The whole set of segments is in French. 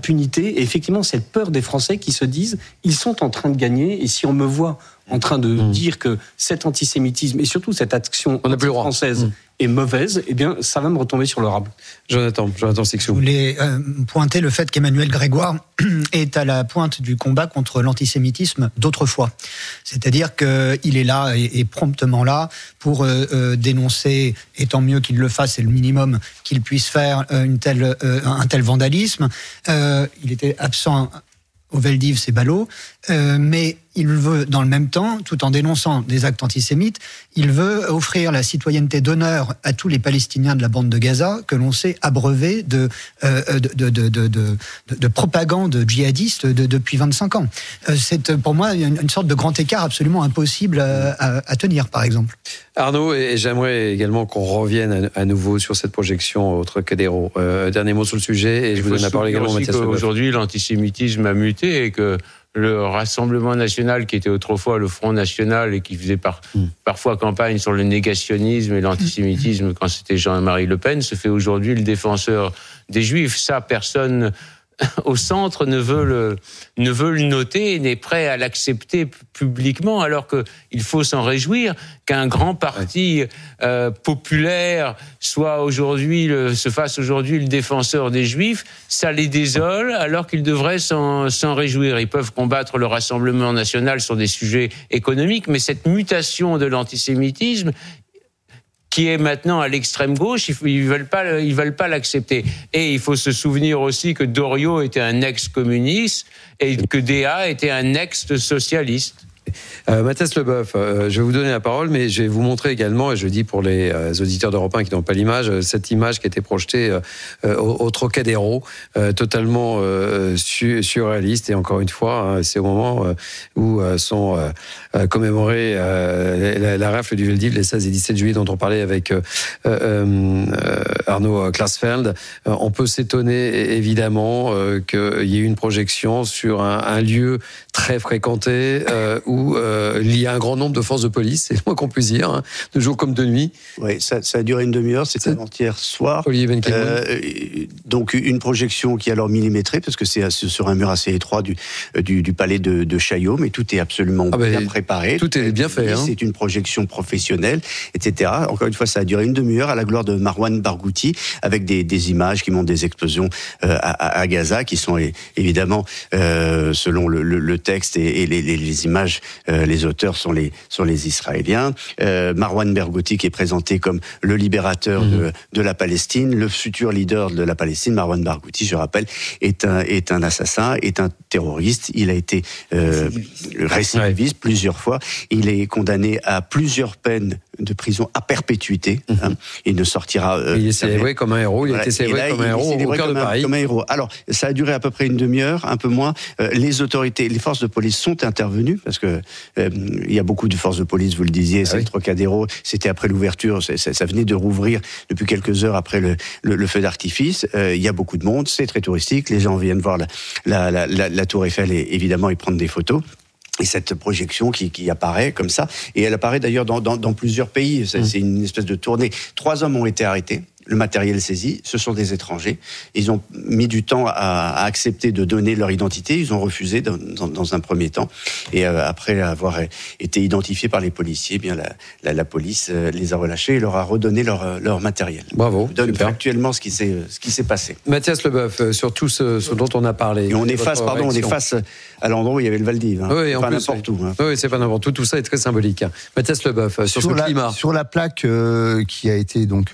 impunité et effectivement cette peur des Français qui se disent ils sont en train de gagner et si on me voit en train de dire que cet antisémitisme et surtout cette action française est mauvaise, eh bien, ça va me retomber sur le rable. Jonathan Sixou. Je voulais pointer le fait qu'Emmanuel Grégoire est à la pointe du combat contre l'antisémitisme d'autrefois. C'est-à-dire qu'il est là et promptement là pour dénoncer, et tant mieux qu'il le fasse, c'est le minimum qu'il puisse faire, un tel vandalisme. Il était absent au Veldiv, c'est ballot, mais il veut, dans le même temps, tout en dénonçant des actes antisémites, il veut offrir la citoyenneté d'honneur à tous les Palestiniens de la bande de Gaza, que l'on sait abreuvés de propagande djihadiste depuis 25 ans. C'est pour moi une sorte de grand écart absolument impossible à tenir, par exemple. Arnaud, et j'aimerais également qu'on revienne à nouveau sur cette projection au Trocadéro. Dernier mot sur le sujet, et je vous donne la parole également à Mathias Leboeuf. Aujourd'hui, l'antisémitisme a muté et que le Rassemblement national, qui était autrefois le Front national et qui faisait parfois campagne sur le négationnisme et l'antisémitisme quand c'était Jean-Marie Le Pen, se fait aujourd'hui le défenseur des Juifs. Ça, personne au centre ne veut le noter et n'est prêt à l'accepter publiquement, alors qu'il faut s'en réjouir qu'un grand parti populaire se fasse aujourd'hui le défenseur des Juifs. Ça les désole, alors qu'ils devraient s'en réjouir. Ils peuvent combattre le Rassemblement national sur des sujets économiques, mais cette mutation de l'antisémitisme qui est maintenant à l'extrême gauche, ils veulent pas l'accepter. Et il faut se souvenir aussi que Doriot était un ex-communiste et que Déa était un ex-socialiste. Mathias Leboeuf, je vais vous donner la parole, mais je vais vous montrer également, et je le dis pour les auditeurs d'Europe 1 qui n'ont pas l'image, cette image qui a été projetée au Trocadéro, totalement surréaliste. Et encore une fois, c'est au moment où sont commémorés la rafle du Veldiv, les 16 et 17 juillet, dont on parlait avec Arnaud Klarsfeld. On peut s'étonner évidemment qu'il y ait eu une projection sur un lieu très fréquenté où il y a un grand nombre de forces de police, c'est le moins qu'on puisse dire, de jour comme de nuit. Oui, ça a duré une demi-heure, c'était avant-hier soir. Olivier Benkemoun. Donc une projection qui est alors millimétrée, parce que c'est sur un mur assez étroit du palais de Chaillot, mais tout est absolument bien préparé. Tout est bien fait. C'est une projection professionnelle, etc. Encore une fois, ça a duré une demi-heure à la gloire de Marwan Barghouti, avec des images qui montrent des explosions à Gaza, qui sont évidemment, selon le texte et les images, les auteurs sont les Israéliens. Marwan Barghouti qui est présenté comme le libérateur de la Palestine, le futur leader de la Palestine. Marwan Barghouti, je rappelle, est un assassin, est un terroriste. Il a été récidiviste plusieurs fois. Il est condamné à plusieurs peines de prison à perpétuité. Il ne sortira. Il est célébré comme un héros. Il a été célébré comme un héros au cœur de Paris. Comme un héros. Alors, ça a duré à peu près une demi-heure, un peu moins. Les autorités, les forces de police sont intervenues parce que il y a beaucoup de forces de police, vous le disiez, c'est le Trocadéro, c'était après l'ouverture, ça venait de rouvrir depuis quelques heures après le feu d'artifice. Il y a beaucoup de monde, c'est très touristique, les gens viennent voir la tour Eiffel et évidemment ils prennent des photos. Et cette projection qui apparaît comme ça, et elle apparaît d'ailleurs dans plusieurs pays, c'est une espèce de tournée. 3 hommes ont été arrêtés. Le matériel saisi, ce sont des étrangers. Ils ont mis du temps à accepter de donner leur identité. Ils ont refusé dans un premier temps. Et après avoir été identifiés par les policiers, eh bien la police les a relâchés et leur a redonné leur matériel. Bravo. On donne actuellement ce qui s'est passé. Mathias Leboeuf, sur tout ce dont on a parlé. Et on est face à l'endroit où il y avait le Veldiv. Oui, pas n'importe où. Oui, c'est pas n'importe où. Tout ça est très symbolique. Mathias Leboeuf, sur ce climat. Sur la plaque qui a été donc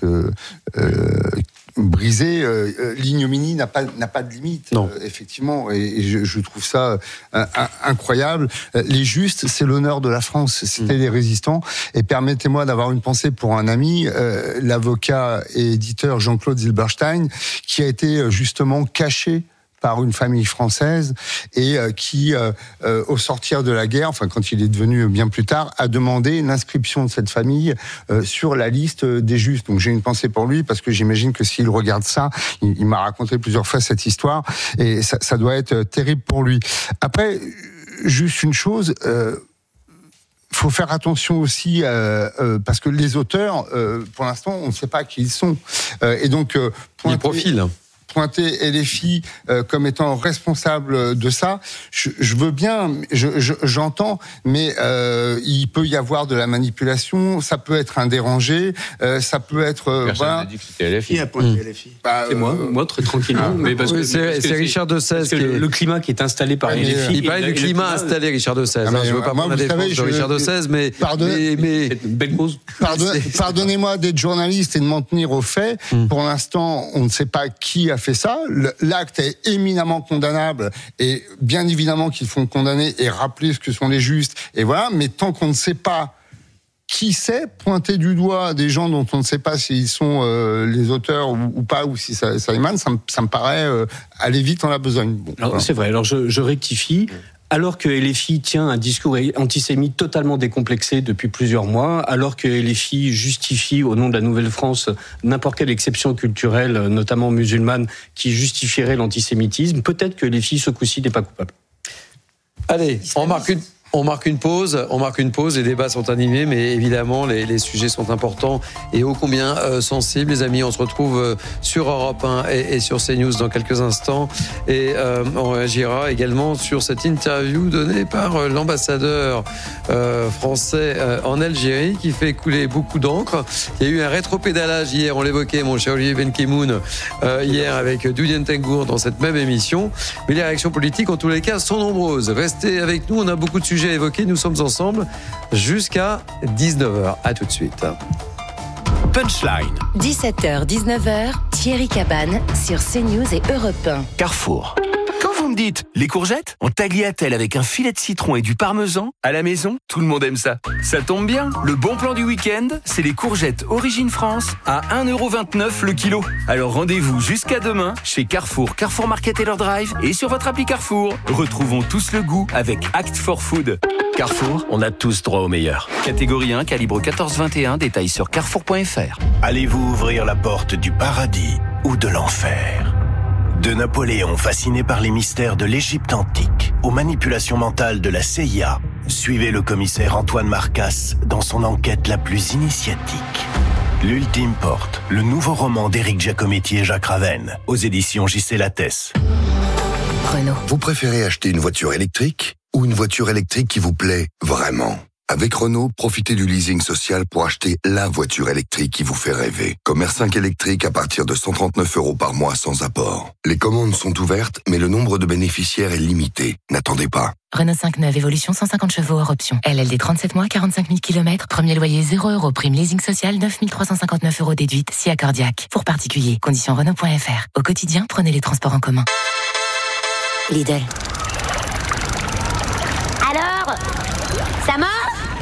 brisée, l'ignominie n'a pas de limite. Effectivement, et je trouve ça incroyable. Les Justes, c'est l'honneur de la France. C'était les résistants. Et permettez-moi d'avoir une pensée pour un ami, l'avocat et éditeur Jean-Claude Zilberstein, qui a été justement caché par une famille française et qui, au sortir de la guerre, enfin quand il est devenu bien plus tard, a demandé l'inscription de cette famille sur la liste des Justes. Donc j'ai une pensée pour lui parce que j'imagine que s'il regarde ça, il m'a raconté plusieurs fois cette histoire et ça doit être terrible pour lui. Après, juste une chose. Faut faire attention aussi parce que les auteurs, pour l'instant, on ne sait pas qui ils sont. Et donc, les profils. pointer LFI comme étant responsable de ça, je veux bien, j'entends, mais il peut y avoir de la manipulation, ça peut être un dérangé, ça peut être... Personne n'a dit que c'était LFI. Qui a pointé LFI? C'est moi, très tranquillement. Mais parce que c'est Richard de Sèze. Le climat qui est installé par LFI... Il parlait du climat installé, Richard de Sèze. Je ne veux pas prendre la défense de Richard de Sèze, mais... Pardonnez-moi d'être journaliste et de m'en tenir aux faits. Pour l'instant, on ne sait pas qui a fait ça. L'acte est éminemment condamnable et bien évidemment qu'il faut condamner et rappeler ce que sont les justes. Et voilà, mais tant qu'on ne sait pas qui c'est, pointer du doigt des gens dont on ne sait pas s'ils sont les auteurs ou pas, ou si ça émane, ça me paraît aller vite en la besogne. Bon, alors, voilà. C'est vrai, alors je rectifie. Alors que LFI tient un discours antisémite totalement décomplexé depuis plusieurs mois, alors que LFI justifie au nom de la Nouvelle-France n'importe quelle exception culturelle, notamment musulmane, qui justifierait l'antisémitisme, peut-être que LFI ce coup-ci n'est pas coupable. Allez, on marque une pause, les débats sont animés, mais évidemment les sujets sont importants et ô combien sensibles. Les amis, on se retrouve sur Europe 1 et sur CNews dans quelques instants, et on réagira également sur cette interview donnée par l'ambassadeur français en Algérie qui fait couler beaucoup d'encre. Il y a eu un rétropédalage hier, on l'évoquait, mon cher Olivier Benkemoun, hier avec Doudien Tengour dans cette même émission, mais les réactions politiques en tous les cas sont nombreuses. Restez avec nous, on a beaucoup de sujets évoqués. Nous sommes ensemble jusqu'à 19h. À tout de suite. Punchline. 17h, 19h, Thierry Cabane sur CNews et Europe 1. Carrefour. Quand vous me dites les courgettes en tagliatelle avec un filet de citron et du parmesan, à la maison, tout le monde aime ça. Ça tombe bien, le bon plan du week-end, c'est les courgettes Origine France à 1,29€ le kilo. Alors rendez-vous jusqu'à demain chez Carrefour, Carrefour Market Taylor Drive et sur votre appli Carrefour. Retrouvons tous le goût avec Act for Food. Carrefour, on a tous droit au meilleur. Catégorie 1, calibre 14-21, détails sur carrefour.fr. Allez-vous ouvrir la porte du paradis ou de l'enfer ? De Napoléon fasciné par les mystères de l'Égypte antique aux manipulations mentales de la CIA, suivez le commissaire Antoine Marcasse dans son enquête la plus initiatique. L'Ultime Porte, le nouveau roman d'Éric Giacometti et Jacques Ravenne, aux éditions J.C. Lattès. Renault. Vous préférez acheter une voiture électrique ou une voiture électrique qui vous plaît vraiment ? Avec Renault, profitez du leasing social pour acheter la voiture électrique qui vous fait rêver. Comme R5 électrique à partir de 139€ par mois sans apport. Les commandes sont ouvertes, mais le nombre de bénéficiaires est limité. N'attendez pas. Renault 5 neuve, évolution 150 chevaux hors option. LLD 37 mois, 45 000 km. Premier loyer 0€. Prime leasing social 9 359€ déduite. Si accordiaque. Pour particuliers. Conditions Renault.fr. Au quotidien, prenez les transports en commun. Lidl. Alors, ça marche?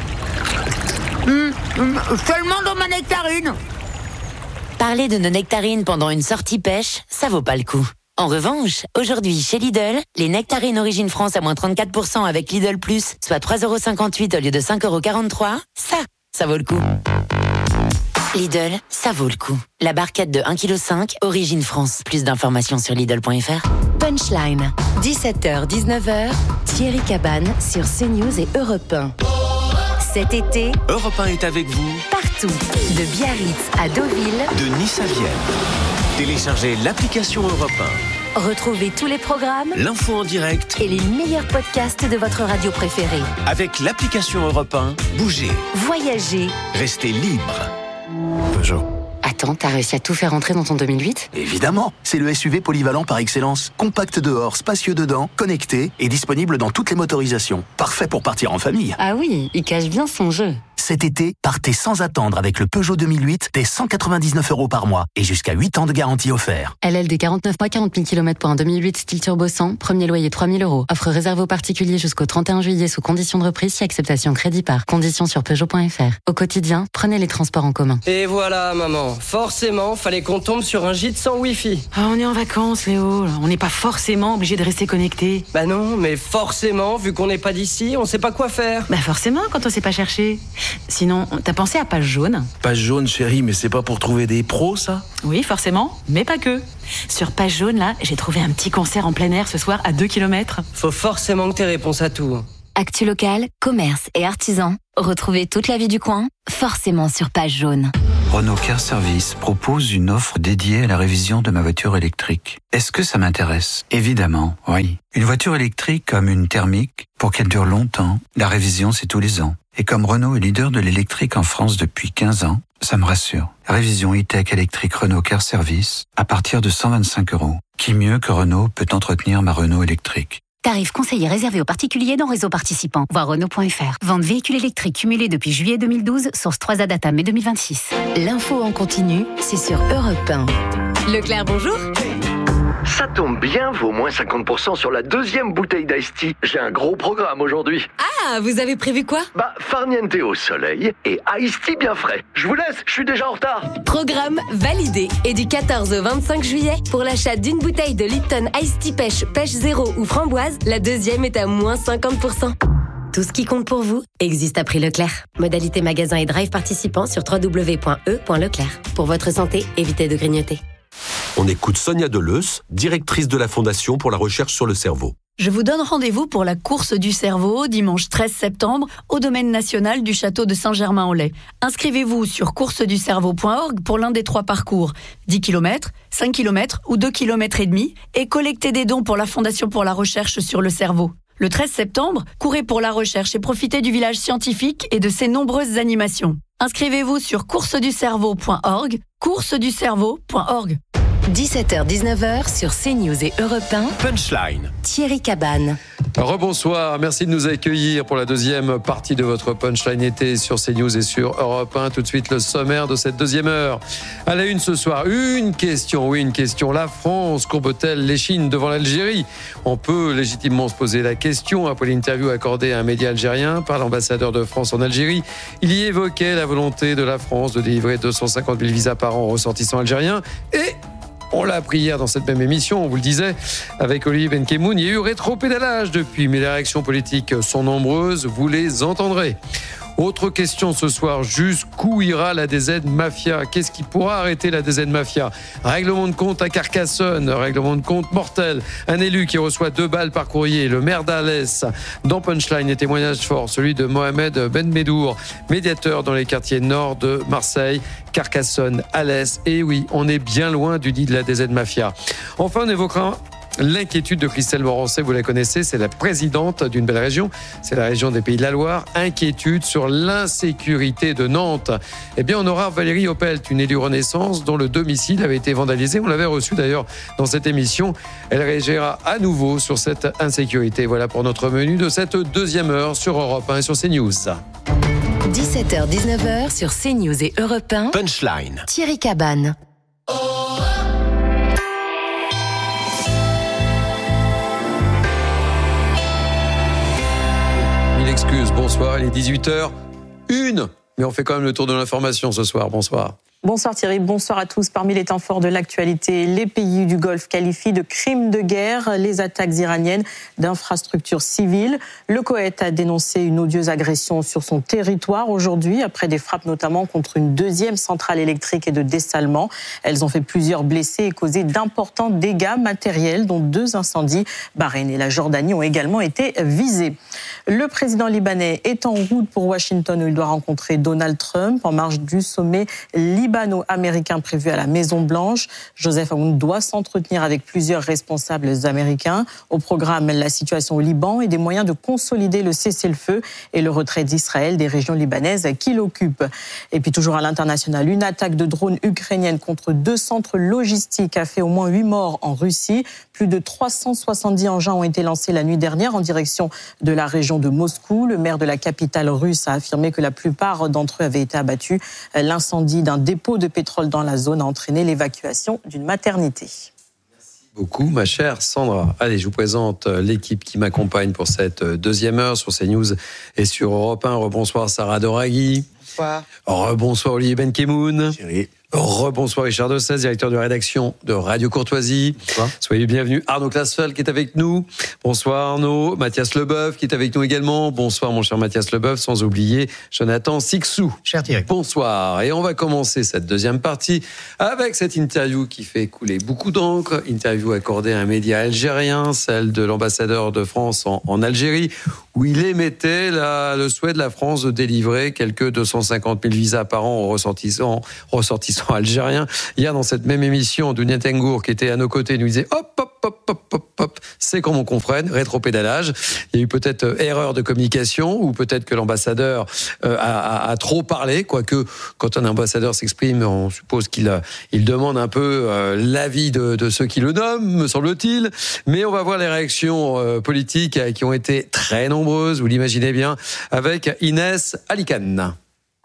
Seulement dans ma nectarine. Parler de nos nectarines pendant une sortie pêche, ça vaut pas le coup. En revanche, aujourd'hui chez Lidl, les nectarines Origine France à moins 34% avec Lidl Plus, soit 3,58€ au lieu de 5,43€, ça vaut le coup. Lidl, ça vaut le coup. La barquette de 1,5 kg, Origine France. Plus d'informations sur Lidl.fr. Punchline. 17h, 19h, Thierry Cabane sur CNews et Europe 1. Cet été, Europe 1 est avec vous partout, de Biarritz à Deauville, de Nice à Vienne. Téléchargez l'application Europe 1. Retrouvez tous les programmes, l'info en direct et les meilleurs podcasts de votre radio préférée. Avec l'application Europe 1, bougez, voyagez, restez libre. Peugeot. Attends, t'as réussi à tout faire entrer dans ton 2008 ? Évidemment, c'est le SUV polyvalent par excellence. Compact dehors, spacieux dedans, connecté et disponible dans toutes les motorisations. Parfait pour partir en famille. Ah oui, il cache bien son jeu. Cet été, partez sans attendre avec le Peugeot 2008 dès 199€ par mois et jusqu'à 8 ans de garantie offert. LLD 49 mois, 40 000 km pour un 2008 style turbo 100, premier loyer 3 000€. Offre réservée aux particuliers jusqu'au 31 juillet sous conditions de reprise si acceptation crédit par. Conditions sur Peugeot.fr. Au quotidien, prenez les transports en commun. Et voilà, maman. Forcément, fallait qu'on tombe sur un gîte sans Wi-Fi. Ah, on est en vacances, Léo. On n'est pas forcément obligé de rester connecté. Bah non, mais forcément, vu qu'on n'est pas d'ici, on sait pas quoi faire. Bah forcément, quand on sait pas chercher. Sinon, t'as pensé à Page Jaune ? Page Jaune, chérie, mais c'est pas pour trouver des pros, ça ? Oui, forcément, mais pas que. Sur Page Jaune, là, j'ai trouvé un petit concert en plein air ce soir à 2 km. Faut forcément que t'aies réponse à tout. Actu locale, commerce et artisans, Retrouvez toute la vie du coin, forcément sur Page Jaune. Renault Car Service propose une offre dédiée à la révision de ma voiture électrique. Est-ce que ça m'intéresse ? Évidemment, oui. Une voiture électrique comme une thermique, pour qu'elle dure longtemps, la révision c'est tous les ans. Et comme Renault est leader de l'électrique en France depuis 15 ans, ça me rassure. Révision e-tech électrique Renault Car Service à partir de 125 €. Qui mieux que Renault peut entretenir ma Renault électrique ? Tarif conseillé réservé aux particuliers dans réseau participant. Voir Renault.fr. Vente véhicule électrique cumulé depuis juillet 2012, source 3A data mai 2026. L'info en continu, c'est sur Europe 1. Leclerc, bonjour. Ça tombe bien, vaut moins 50% sur la deuxième bouteille d'Ice Tea. J'ai un gros programme aujourd'hui. Ah, vous avez prévu quoi ? Farniente au soleil et Ice Tea bien frais. Je vous laisse, je suis déjà en retard. Programme validé. Et du 14 au 25 juillet, pour l'achat d'une bouteille de Lipton Ice Tea Pêche, Pêche Zéro ou Framboise, la deuxième est à moins 50%. Tout ce qui compte pour vous existe à prix Leclerc. Modalité magasin et drive participants sur www.e.leclerc. Pour votre santé, évitez de grignoter. On écoute Sonia Deleuze, directrice de la Fondation pour la recherche sur le cerveau. Je vous donne rendez-vous pour la course du cerveau, dimanche 13 septembre, au domaine national du château de Saint-Germain-en-Laye. Inscrivez-vous sur courseducerveau.org pour l'un des 3 parcours, 10 km, 5 km ou 2 km et demi, et collectez des dons pour la Fondation pour la recherche sur le cerveau. Le 13 septembre, courez pour la recherche et profitez du village scientifique et de ses nombreuses animations. Inscrivez-vous sur courseducerveau.org, courseducerveau.org. 17h-19h sur CNews et Europe 1. Punchline. Thierry Cabane. Rebonsoir, merci de nous accueillir pour la deuxième partie de votre Punchline été sur CNews et sur Europe 1. Tout de suite le sommaire de cette deuxième heure. À la une ce soir, une question. La France courbe-t-elle l'échine devant l'Algérie ? On peut légitimement se poser la question après l'interview accordée à un média algérien par l'ambassadeur de France en Algérie. Il y évoquait la volonté de la France de délivrer 250 000 visas par an aux ressortissants algériens et... on l'a appris hier dans cette même émission, on vous le disait, avec Olivier Benkemoun. Il y a eu rétropédalage depuis, mais les réactions politiques sont nombreuses, vous les entendrez. Autre question ce soir, jusqu'où ira la DZ Mafia ? Qu'est-ce qui pourra arrêter la DZ Mafia ? Règlement de compte à Carcassonne, règlement de compte mortel. Un élu qui reçoit 2 balles par courrier, le maire d'Alès. Dans Punchline, et témoignage fort, celui de Mohamed Ben Medour, médiateur dans les quartiers nord de Marseille, Carcassonne, Alès. Et oui, on est bien loin du nid de la DZ Mafia. Enfin, on évoquera l'inquiétude de Christelle Morancet, vous la connaissez, c'est la présidente d'une belle région, c'est la région des Pays de la Loire. Inquiétude sur l'insécurité de Nantes. Eh bien, on aura Valérie Opelt, une élue Renaissance dont le domicile avait été vandalisé. On l'avait reçue d'ailleurs dans cette émission. Elle réagira à nouveau sur cette insécurité. Voilà pour notre menu de cette deuxième heure sur Europe 1 et sur CNews. 17h-19h sur CNews et Europe 1. Punchline. Thierry Cabane. Excuse, bonsoir, il est 18h01, mais on fait quand même le tour de l'information ce soir, bonsoir. Bonsoir Thierry, bonsoir à tous. Parmi les temps forts de l'actualité, les pays du Golfe qualifient de crimes de guerre les attaques iraniennes d'infrastructures civiles. Le Koweït a dénoncé une odieuse agression sur son territoire aujourd'hui, après des frappes notamment contre une 2e centrale électrique et de dessalement. Elles ont fait plusieurs blessés et causé d'importants dégâts matériels, dont 2 incendies. Bahreïn et la Jordanie ont également été visés. Le président libanais est en route pour Washington où il doit rencontrer Donald Trump en marge du sommet libano-américain prévu à la Maison-Blanche. Joseph Aoun doit s'entretenir avec plusieurs responsables américains. Au programme, la situation au Liban et des moyens de consolider le cessez-le-feu et le retrait d'Israël des régions libanaises qui l'occupent. Et puis toujours à l'international, une attaque de drones ukrainienne contre 2 centres logistiques a fait au moins 8 morts en Russie. Plus de 370 engins ont été lancés la nuit dernière en direction de la région de Moscou. Le maire de la capitale russe a affirmé que la plupart d'entre eux avaient été abattus. L'incendie d'un dépôt de pétrole dans la zone a entraîné l'évacuation d'une maternité. Merci beaucoup, ma chère Sandra. Allez, je vous présente l'équipe qui m'accompagne pour cette deuxième heure sur CNews et sur Europe 1. Rebonsoir Sarah Doraghi. Bonsoir. Rebonsoir Olivier Benkemoun. Rebonsoir Richard Dossès, directeur de rédaction de Radio Courtoisie. Bonsoir. Soyez bienvenus. Arnaud Klasfeld qui est avec nous. Bonsoir Arnaud. Mathias Leboeuf qui est avec nous également. Bonsoir mon cher Mathias Leboeuf, sans oublier Jonathan Sixou. Cher Thierry. Bonsoir. Et on va commencer cette deuxième partie avec cette interview qui fait couler beaucoup d'encre. Interview accordée à un média algérien, celle de l'ambassadeur de France en Algérie, où il émettait le souhait de la France de délivrer quelques 250 000 visas par an aux ressortissants algériens. Hier, dans cette même émission, Dounia Tengour, qui était à nos côtés, nous disait hop, c'est comme on comprenne, rétropédalage. Il y a eu peut-être erreur de communication, ou peut-être que l'ambassadeur a trop parlé, quoique quand un ambassadeur s'exprime, on suppose qu'il demande un peu l'avis de ceux qui le nomment, me semble-t-il. Mais on va voir les réactions politiques qui ont été très nombreuses, vous l'imaginez bien, avec Inès Alicane.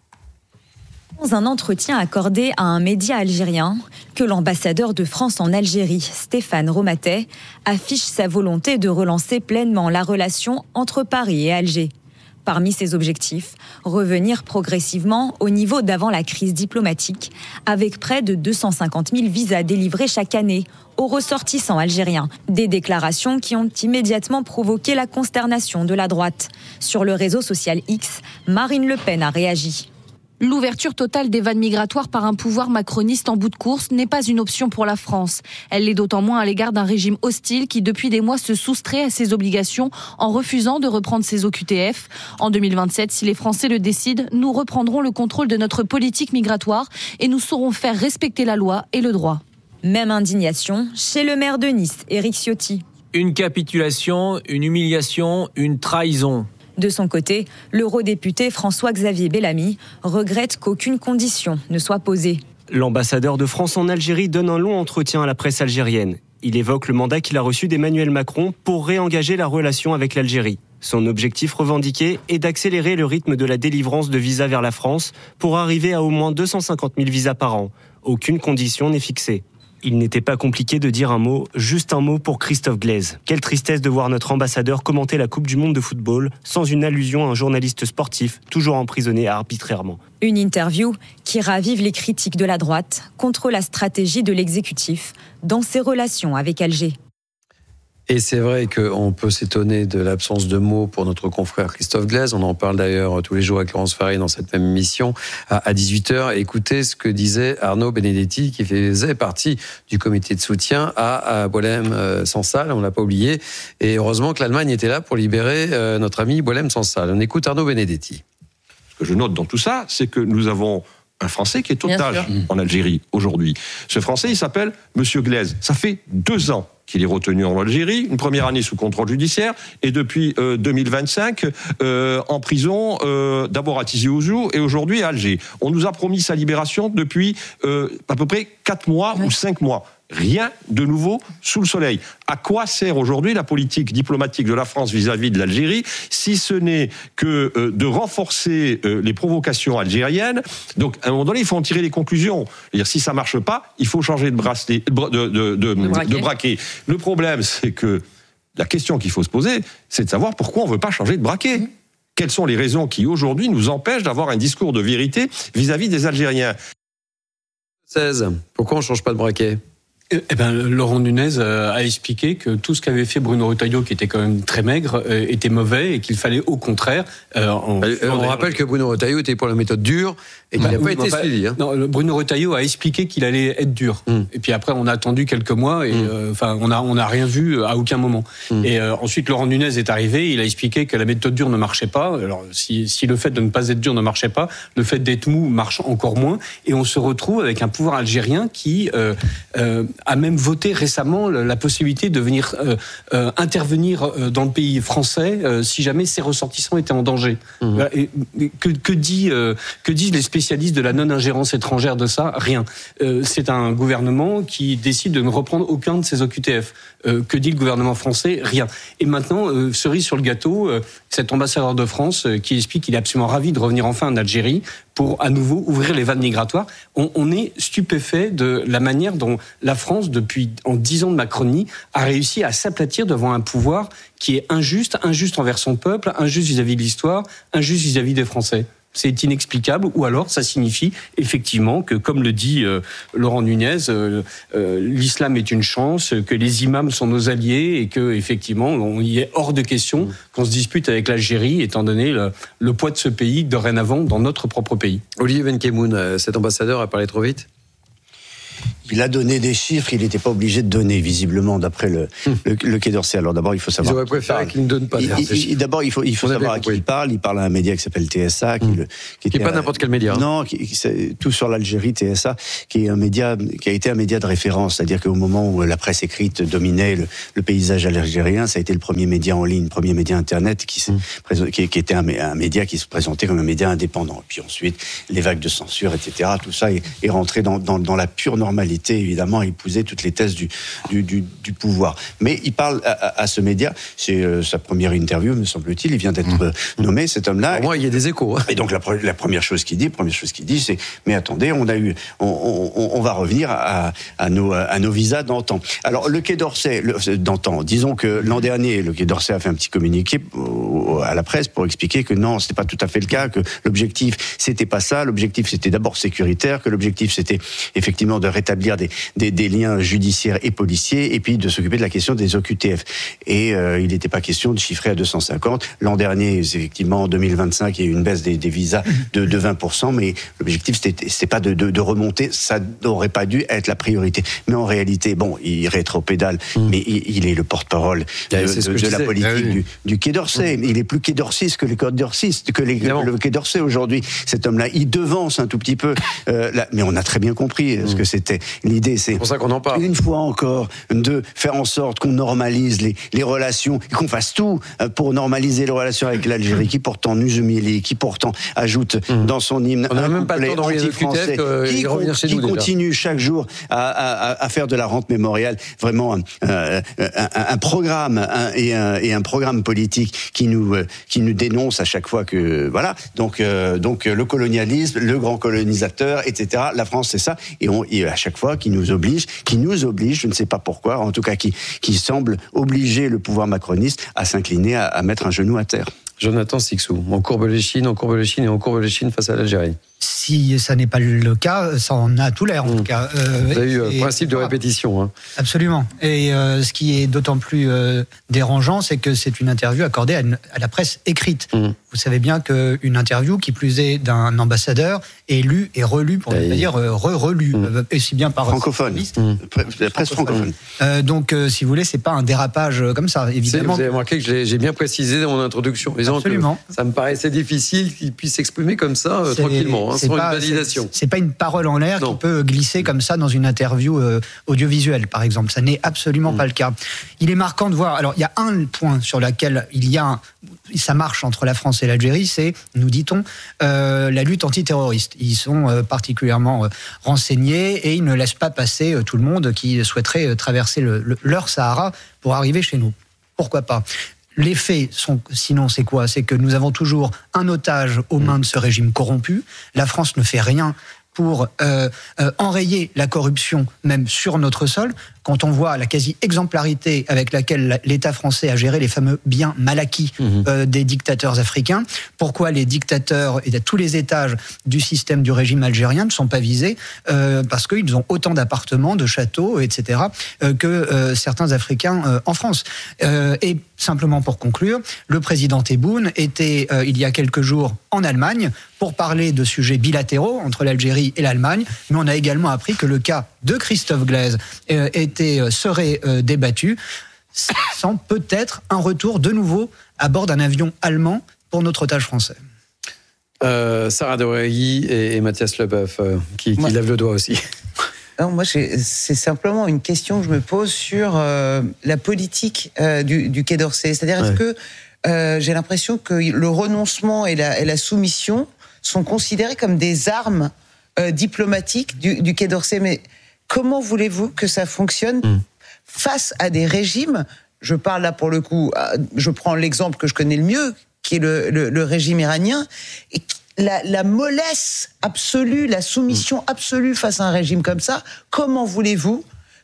Dans un entretien accordé à un média algérien, que l'ambassadeur de France en Algérie, Stéphane Romatet, affiche sa volonté de relancer pleinement la relation entre Paris et Alger. Parmi ses objectifs, revenir progressivement au niveau d'avant la crise diplomatique, avec près de 250 000 visas délivrés chaque année aux ressortissants algériens. Des déclarations qui ont immédiatement provoqué la consternation de la droite. Sur le réseau social X, Marine Le Pen a réagi. L'ouverture totale des vannes migratoires par un pouvoir macroniste en bout de course n'est pas une option pour la France. Elle l'est d'autant moins à l'égard d'un régime hostile qui, depuis des mois, se soustrait à ses obligations en refusant de reprendre ses OQTF. En 2027, si les Français le décident, nous reprendrons le contrôle de notre politique migratoire et nous saurons faire respecter la loi et le droit. Même indignation chez le maire de Nice, Éric Ciotti. Une capitulation, une humiliation, une trahison. De son côté, l'eurodéputé François-Xavier Bellamy regrette qu'aucune condition ne soit posée. L'ambassadeur de France en Algérie donne un long entretien à la presse algérienne. Il évoque le mandat qu'il a reçu d'Emmanuel Macron pour réengager la relation avec l'Algérie. Son objectif revendiqué est d'accélérer le rythme de la délivrance de visas vers la France pour arriver à au moins 250 000 visas par an. Aucune condition n'est fixée. Il n'était pas compliqué de dire un mot, juste un mot pour Christophe Glaise. Quelle tristesse de voir notre ambassadeur commenter la Coupe du Monde de football sans une allusion à un journaliste sportif toujours emprisonné arbitrairement. Une interview qui ravive les critiques de la droite contre la stratégie de l'exécutif dans ses relations avec Alger. Et c'est vrai qu'on peut s'étonner de l'absence de mots pour notre confrère Christophe Glaise. On en parle d'ailleurs tous les jours avec Laurence Ferrari dans cette même émission à 18h. Écoutez ce que disait Arnaud Benedetti, qui faisait partie du comité de soutien à Boualem Sansal. On ne l'a pas oublié. Et heureusement que l'Allemagne était là pour libérer notre ami Boualem Sansal. On écoute Arnaud Benedetti. Ce que je note dans tout ça, c'est que nous avons un Français qui est otage en Algérie aujourd'hui. Ce Français, il s'appelle Monsieur Glaise. Ça fait 2 ans qu'il est retenu en Algérie, une première année sous contrôle judiciaire, et depuis 2025 en prison, d'abord à Tizi Ouzou et aujourd'hui à Alger. On nous a promis sa libération depuis à peu près 4 mois ou 5 mois. Rien de nouveau sous le soleil. À quoi sert aujourd'hui la politique diplomatique de la France vis-à-vis de l'Algérie, si ce n'est que de renforcer les provocations algériennes? Donc, à un moment donné, il faut en tirer les conclusions. C'est-à-dire, si ça marche pas, il faut changer de bracelet, de braquet. Le problème, c'est que la question qu'il faut se poser, c'est de savoir pourquoi on veut pas changer de braquet. Quelles sont les raisons qui, aujourd'hui, nous empêchent d'avoir un discours de vérité vis-à-vis des Algériens? 16. Pourquoi on change pas de braquet? Laurent Nunez a expliqué que tout ce qu'avait fait Bruno Retailleau, qui était quand même très maigre, était mauvais et qu'il fallait au contraire... on rappelle que Bruno Retailleau était pour la méthode dure et qu'il n'a pas été suivi. Non, Bruno Retailleau a expliqué qu'il allait être dur. Et puis après, on a attendu quelques mois et on n'a rien vu à aucun moment. Et ensuite, Laurent Nunez est arrivé, il a expliqué que la méthode dure ne marchait pas. Alors, si le fait de ne pas être dur ne marchait pas, le fait d'être mou marche encore moins. Et on se retrouve avec un pouvoir algérien qui... a même voté récemment la possibilité de venir intervenir dans le pays français si jamais ses ressortissants étaient en danger. Que disent les spécialistes de la non-ingérence étrangère de ça? Rien. C'est un gouvernement qui décide de ne reprendre aucun de ses OQTF. Que dit le gouvernement français? Rien. Et maintenant, cerise sur le gâteau, cet ambassadeur de France qui explique qu'il est absolument ravi de revenir enfin en Algérie pour à nouveau ouvrir les vannes migratoires. On est stupéfait de la manière dont la France, depuis en 10 ans de Macronie, a réussi à s'aplatir devant un pouvoir qui est injuste envers son peuple, injuste vis-à-vis de l'histoire, injuste vis-à-vis des Français. C'est inexplicable, ou alors ça signifie effectivement que, comme le dit Laurent Nunez, l'islam est une chance, que les imams sont nos alliés et que effectivement il est hors de question qu'on se dispute avec l'Algérie, étant donné le poids de ce pays dorénavant dans notre propre pays. Olivier Benkemoun, cet ambassadeur a parlé trop vite. Il a donné des chiffres, il n'était pas obligé de donner, visiblement, d'après le Quai d'Orsay. Alors d'abord, il faut savoir. Ils auraient préféré qu'il ne donne pas. D'abord, il faut savoir à qui il parle. Il parle à un média qui s'appelle TSA, qui n'est pas n'importe quel média. Non, c'est tout sur l'Algérie, TSA, qui est un média, qui a été un média de référence. C'est-à-dire qu'au moment où la presse écrite dominait le paysage algérien, ça a été le premier média en ligne, le premier média Internet qui était un média qui se présentait comme un média indépendant. Et puis ensuite, les vagues de censure, etc. Tout ça est rentré dans la pure normalité, évidemment, à épouser toutes les thèses du pouvoir. Mais il parle à ce média, c'est sa première interview, me semble-t-il, il vient d'être nommé, cet homme-là. Au moins, il y a des échos. Hein. Et donc, la première chose qu'il dit, c'est, mais attendez, on va revenir à nos visas d'antan. Alors, le Quai d'Orsay, d'antan, disons que l'an dernier, le Quai d'Orsay a fait un petit communiqué à la presse pour expliquer que non, c'était pas tout à fait le cas, que l'objectif, c'était pas ça, l'objectif, c'était d'abord sécuritaire, que l'objectif, c'était effectivement de rétablir des liens judiciaires et policiers, et puis de s'occuper de la question des OQTF. Et il n'était pas question de chiffrer à 250. L'an dernier, effectivement, en 2025, il y a eu une baisse des visas de 20%, mais l'objectif, c'était pas de remonter, ça n'aurait pas dû être la priorité. Mais en réalité, bon, il rétropédale, mais il est le porte-parole de la politique du Quai d'Orsay. Il est plus quai d'orsayiste que le Quai d'Orsay aujourd'hui. Cet homme-là, il devance un tout petit peu, mais on a très bien compris ce que c'était. L'idée, c'est pour ça qu'on en parle. Une fois encore, de faire en sorte qu'on normalise les relations, et qu'on fasse tout pour normaliser les relations avec l'Algérie, qui pourtant nous humilie, qui pourtant ajoute dans son hymne on n'a même pas le temps d'envoyer anti-français, qui continue chaque jour à faire de la rente mémoriale vraiment un programme et un programme politique qui nous dénonce à chaque fois que voilà. Donc le colonialisme, le grand colonisateur, etc. La France, c'est ça, et à chaque fois qui nous oblige, je ne sais pas pourquoi, en tout cas qui semble obliger le pouvoir macroniste à s'incliner, à mettre un genou à terre. Jonathan Sicsou, on courbe les chines et on courbe les chines face à l'Algérie. Si ça n'est pas le cas, ça en a tout l'air en tout cas. Vous avez eu un principe de répétition. Hein. Absolument. Et ce qui est d'autant plus dérangeant, c'est que c'est une interview accordée à la presse écrite. Vous savez bien qu'une interview, qui plus est d'un ambassadeur, est lue et relue, pour ne pas dire relue, et si bien par francophone, la presse francophone. Donc, si vous voulez, c'est pas un dérapage comme ça, évidemment. Vous avez remarqué que j'ai bien précisé dans mon introduction. Absolument. Ça me paraissait difficile qu'il puisse s'exprimer comme ça tranquillement, sans une validation. C'est pas une parole en l'air qui peut glisser comme ça dans une interview audiovisuelle, par exemple. Ça n'est absolument pas le cas. Il est marquant de voir. Alors, il y a un point sur lequel ça marche entre la France et l'Algérie, c'est, nous dit-on, la lutte antiterroriste. Ils sont particulièrement renseignés et ils ne laissent pas passer tout le monde qui souhaiterait traverser leur Sahara pour arriver chez nous. Pourquoi pas ? Les faits sont, sinon, c'est quoi ? C'est que nous avons toujours un otage aux mains de ce régime corrompu. La France ne fait rien pour enrayer la corruption, même sur notre sol. Quand on voit la quasi-exemplarité avec laquelle l'État français a géré les fameux biens mal acquis des dictateurs africains, pourquoi les dictateurs et tous les étages du système du régime algérien ne sont pas visés ? Parce qu'ils ont autant d'appartements, de châteaux, etc., que certains Africains en France. Et simplement pour conclure, le président Tebboune était, il y a quelques jours, en Allemagne pour parler de sujets bilatéraux entre l'Algérie et l'Allemagne, mais on a également appris que le cas de Christophe Glaise serait débattu, sans peut-être un retour de nouveau à bord d'un avion allemand pour notre otage français. Sarah Doraghi et Mathias Leboeuf qui lèvent le doigt aussi. Non, moi, c'est simplement une question que je me pose sur la politique du Quai d'Orsay. C'est-à-dire, est-ce que j'ai l'impression que le renoncement et la soumission sont considérés comme des armes diplomatiques du Quai d'Orsay ? Mais comment voulez-vous que ça fonctionne face à des régimes ? Je parle là pour le coup, je prends l'exemple que je connais le mieux, qui est le régime iranien, et la mollesse absolue, la soumission absolue face à un régime comme ça. Comment voulez-vous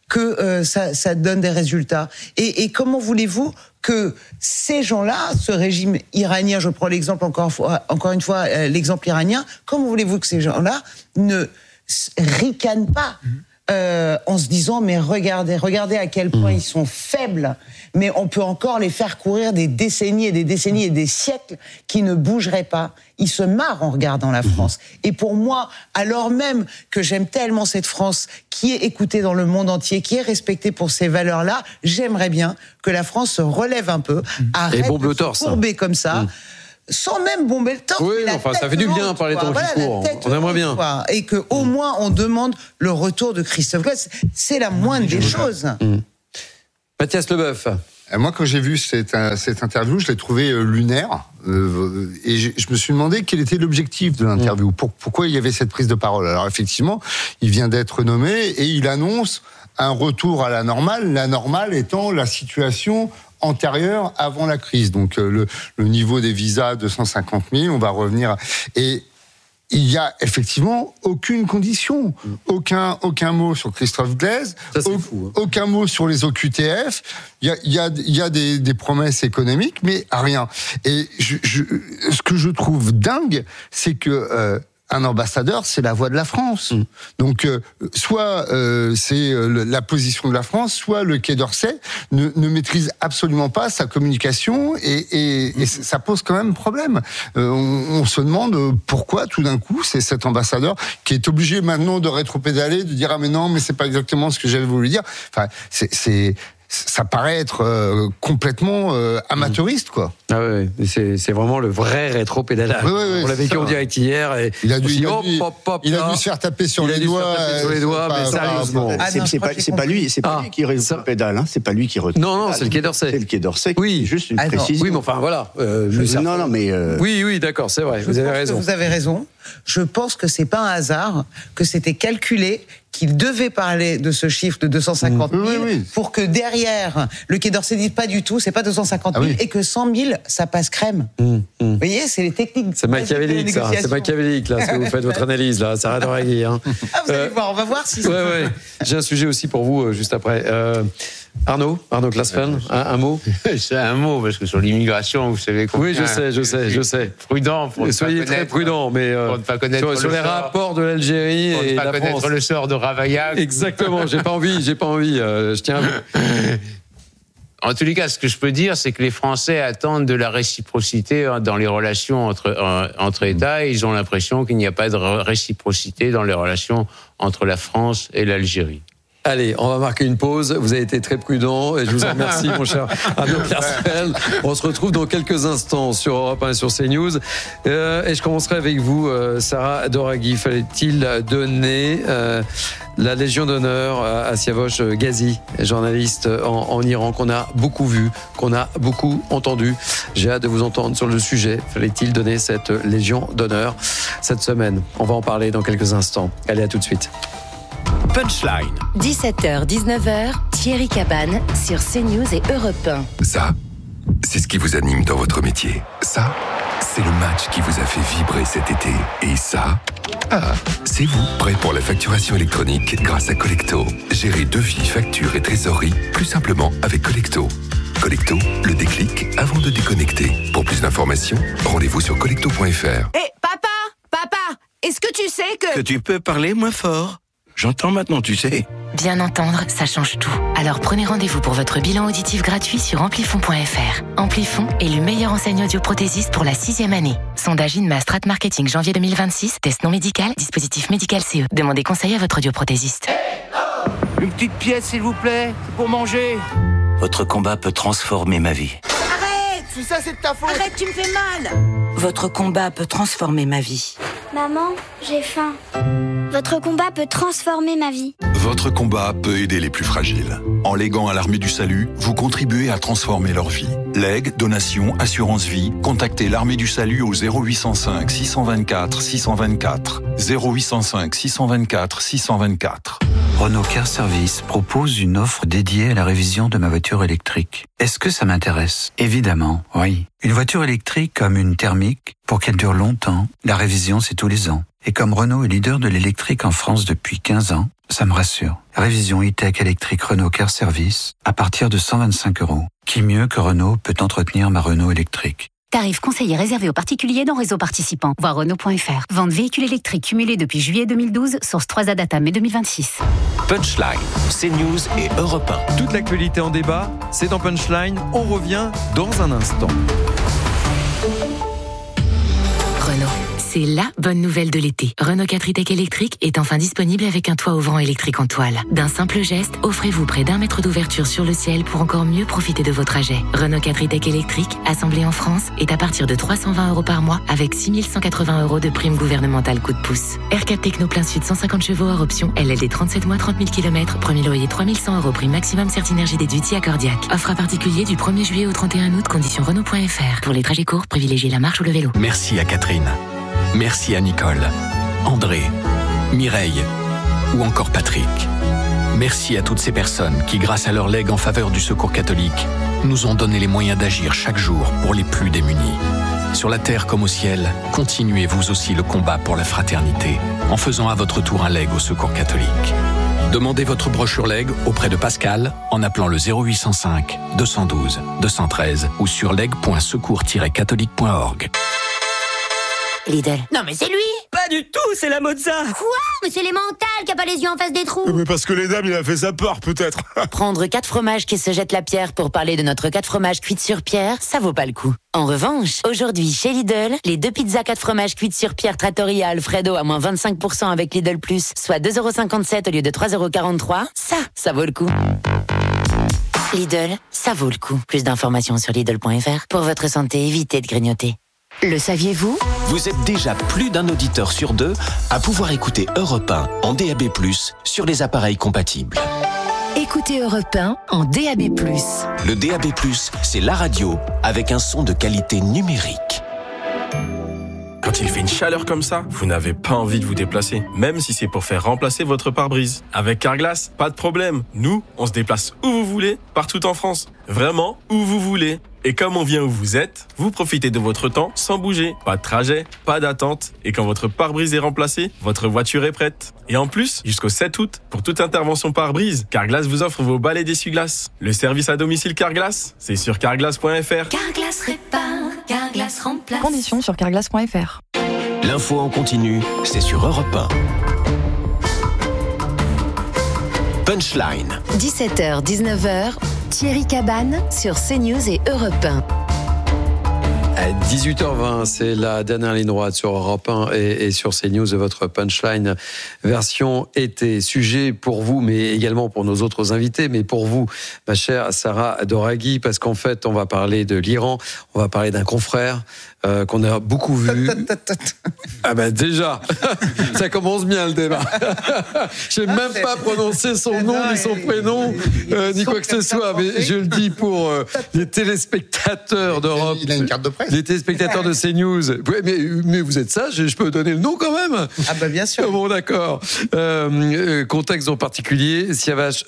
que ça donne des résultats. Et comment voulez-vous que ces gens-là, ce régime iranien, je prends l'exemple encore une fois, l'exemple iranien, comment voulez-vous que ces gens-là ne ricanent pas en se disant mais regardez à quel point ils sont faibles, mais on peut encore les faire courir des décennies et des décennies et des siècles qui ne bougeraient pas. Ils se marrent en regardant la France. Et pour moi, alors même que j'aime tellement cette France qui est écoutée dans le monde entier, qui est respectée pour ces valeurs-là, j'aimerais bien que la France se relève un peu, arrête de se courber comme ça. Sans même bomber le torse. Oui, enfin, ça fait du bien parler de ton discours. On aimerait bien. Et qu'au moins, on demande le retour de Christophe Glaise. C'est la moindre des choses. Mathias Leboeuf. Moi, quand j'ai vu cette interview, je l'ai trouvé lunaire. Et je me suis demandé quel était l'objectif de l'interview. Pourquoi il y avait cette prise de parole. Alors, effectivement, il vient d'être nommé et il annonce un retour à la normale étant la situation antérieure avant la crise. Donc le niveau des visas, 250 000, on va revenir. Et il y a effectivement aucune condition, aucun mot sur Christophe Glaise, aucun mot sur les OQTF. Il y a des promesses économiques, mais rien. Et ce que je trouve dingue, c'est que un ambassadeur, c'est la voix de la France. Donc, soit c'est la position de la France, soit le Quai d'Orsay ne maîtrise absolument pas sa communication et ça pose quand même problème. On se demande pourquoi, tout d'un coup, c'est cet ambassadeur qui est obligé maintenant de rétropédaler, de dire « Ah mais non, mais c'est pas exactement ce que j'avais voulu dire ». Enfin, ça paraît être complètement amateuriste, quoi. Ah oui, c'est vraiment le vrai rétro-pédalage. Oui, on l'a vécu en direct hier. Et il a dû se faire taper sur les doigts. Mais sérieusement. C'est pas lui qui rétro-pédale. C'est pas lui qui retrouve. Non, c'est le Quai d'Orsay. C'est le Quai d'Orsay. Oui, juste une précision. Oui, mais enfin voilà. Non, mais. Oui, d'accord, c'est vrai. Vous avez raison. Vous avez raison. Je pense que c'est pas un hasard, que c'était calculé, qu'il devait parler de ce chiffre de 250 000 pour que derrière, le Quai d'Orsay dise pas du tout, c'est pas 250 000 et que 100 000, ça passe crème. Vous voyez, c'est les techniques. C'est machiavélique, ça. C'est machiavélique, là, ce que vous faites, votre analyse, là. Ça arrête de régler, hein. Vous allez voir, on va voir si c'est. Ouais. J'ai un sujet aussi pour vous, juste après. Arnaud Klasfeld, un mot. C'est un mot, parce que sur l'immigration, vous savez quoi. Oui, je sais. Prudent. Soyez très prudent, mais pour ne pas connaître sur les rapports de l'Algérie et la France. Pour ne pas connaître le sort de Ravaillac. Exactement, j'ai pas envie. Je tiens à vous. En tous les cas, ce que je peux dire, c'est que les Français attendent de la réciprocité dans les relations entre États, et ils ont l'impression qu'il n'y a pas de réciprocité dans les relations entre la France et l'Algérie. Allez, on va marquer une pause. Vous avez été très prudent et je vous en remercie, mon cher Arnaud Klasfeld. On se retrouve dans quelques instants sur Europe 1 et sur CNews. Et je commencerai avec vous, Sarah Doraghi. Fallait-il donner la Légion d'honneur à Siavosh Ghazi, journaliste en Iran, qu'on a beaucoup vu, qu'on a beaucoup entendu. J'ai hâte de vous entendre sur le sujet. Fallait-il donner cette Légion d'honneur cette semaine? On va en parler dans quelques instants. Allez, à tout de suite. Punchline. 17h, 19h, Thierry Cabane sur CNews et Europe 1. Ça, c'est ce qui vous anime dans votre métier. Ça, c'est le match qui vous a fait vibrer cet été. Et ça, c'est vous, prêt pour la facturation électronique grâce à Collecto. Gérez devis, factures et trésorerie plus simplement avec Collecto. Collecto, le déclic avant de déconnecter. Pour plus d'informations, rendez-vous sur collecto.fr. Hé, papa, est-ce que tu sais que tu peux parler moins fort? J'entends maintenant, tu sais. Bien entendre, ça change tout. Alors prenez rendez-vous pour votre bilan auditif gratuit sur amplifon.fr. Amplifon est le meilleur enseigne audioprothésiste pour la 6e année. Sondage INMA Strat Marketing janvier 2026. Test non médical, dispositif médical CE. Demandez conseil à votre audioprothésiste. Une petite pièce, s'il vous plaît, pour manger. Votre combat peut transformer ma vie. Arrête! Tout ça, c'est de ta faute! Arrête, tu me fais mal! Votre combat peut transformer ma vie. Maman, j'ai faim. Votre combat peut transformer ma vie. Votre combat peut aider les plus fragiles. En léguant à l'Armée du Salut, vous contribuez à transformer leur vie. Legs, donations, assurance vie, contactez l'Armée du Salut au 0805 624 624. 0805 624 624. Renault Car Service propose une offre dédiée à la révision de ma voiture électrique. Est-ce que ça m'intéresse? Évidemment, oui. Une voiture électrique comme une thermique, pour qu'elle dure longtemps, la révision c'est tous les ans. Et comme Renault est leader de l'électrique en France depuis 15 ans, ça me rassure. Révision e-tech électrique Renault Car Service à partir de 125 €. Qui mieux que Renault peut entretenir ma Renault électrique? Tarif conseillé réservé aux particuliers dans réseau participant. Voir Renault.fr. Vente véhicules électriques cumulés depuis juillet 2012. Source 3A Data mai 2026. Punchline, CNews et Europe 1. Toute l'actualité en débat, c'est dans Punchline. On revient dans un instant. Renault. C'est la bonne nouvelle de l'été. Renault 4 e-tech électrique est enfin disponible avec un toit ouvrant électrique en toile. D'un simple geste, offrez-vous près d'1 mètre d'ouverture sur le ciel pour encore mieux profiter de vos trajets. Renault 4 e-tech électrique, assemblé en France, est à partir de 320 € par mois avec 6 180 € de prime gouvernementale coup de pouce. R4 Techno plein sud 150 chevaux hors option, LLD 37 mois 30 000 km, premier loyer 3 100 € prime maximum Certinergie déduit accordiaque. Offre à particulier du 1er juillet au 31 août, conditions Renault.fr. Pour les trajets courts, privilégiez la marche ou le vélo. Merci à Catherine. Merci à Nicole, André, Mireille ou encore Patrick. Merci à toutes ces personnes qui, grâce à leur legs en faveur du Secours catholique, nous ont donné les moyens d'agir chaque jour pour les plus démunis. Sur la terre comme au ciel, continuez vous aussi le combat pour la fraternité en faisant à votre tour un leg au Secours catholique. Demandez votre brochure leg auprès de Pascal en appelant le 0805 212 213 ou sur leg.secours-catholique.org. Lidl. Non mais c'est lui! Pas du tout, c'est la Mozza! Quoi? Mais c'est l'émental qui a pas les yeux en face des trous! Mais parce que les dames, il a fait sa peur, peut-être! Prendre 4 fromages qui se jettent la pierre pour parler de notre 4 fromages cuites sur pierre, ça vaut pas le coup. En revanche, aujourd'hui chez Lidl, les 2 pizzas 4 fromages cuites sur pierre Trattoria Alfredo à moins 25% avec Lidl Plus, soit 2,57 € au lieu de 3,43 €, ça vaut le coup. Lidl, ça vaut le coup. Plus d'informations sur Lidl.fr. Pour votre santé, évitez de grignoter. Le saviez-vous? Vous êtes déjà plus d'un auditeur sur 2 à pouvoir écouter Europe 1 en DAB+, sur les appareils compatibles. Écoutez Europe 1 en DAB+. Le DAB+, c'est la radio avec un son de qualité numérique. Quand il fait une chaleur comme ça, vous n'avez pas envie de vous déplacer, même si c'est pour faire remplacer votre pare-brise. Avec Carglass, pas de problème. Nous, on se déplace où vous voulez, partout en France. Vraiment, où vous voulez. Et comme on vient où vous êtes, vous profitez de votre temps sans bouger. Pas de trajet, pas d'attente. Et quand votre pare-brise est remplacé, votre voiture est prête. Et en plus, jusqu'au 7 août, pour toute intervention pare-brise, Carglass vous offre vos balais d'essuie-glace. Le service à domicile Carglass, c'est sur carglass.fr. Carglass répare, Carglass remplace. Conditions sur carglass.fr. L'info en continu, c'est sur Europe 1. Punchline. 17h, 19h, Thierry Cabane sur CNews et Europe 1. À 18h20, c'est la dernière ligne droite sur Europe 1 et sur CNews de votre Punchline version été. Sujet pour vous, mais également pour nos autres invités, mais pour vous, ma chère Sarah Doraghi, parce qu'en fait, on va parler de l'Iran, on va parler d'un confrère qu'on a beaucoup vu. Ah ben déjà, ça commence bien le débat. Je n'ai même pas prononcé son nom, ni son prénom, ni quoi que ce soit, mais je le dis pour les téléspectateurs d'Europe. Il a une carte de presse. Les téléspectateurs de CNews. Mais vous êtes sage, je peux donner le nom quand même. Ah bah bien sûr. Bon d'accord. Contexte en particulier, Siavash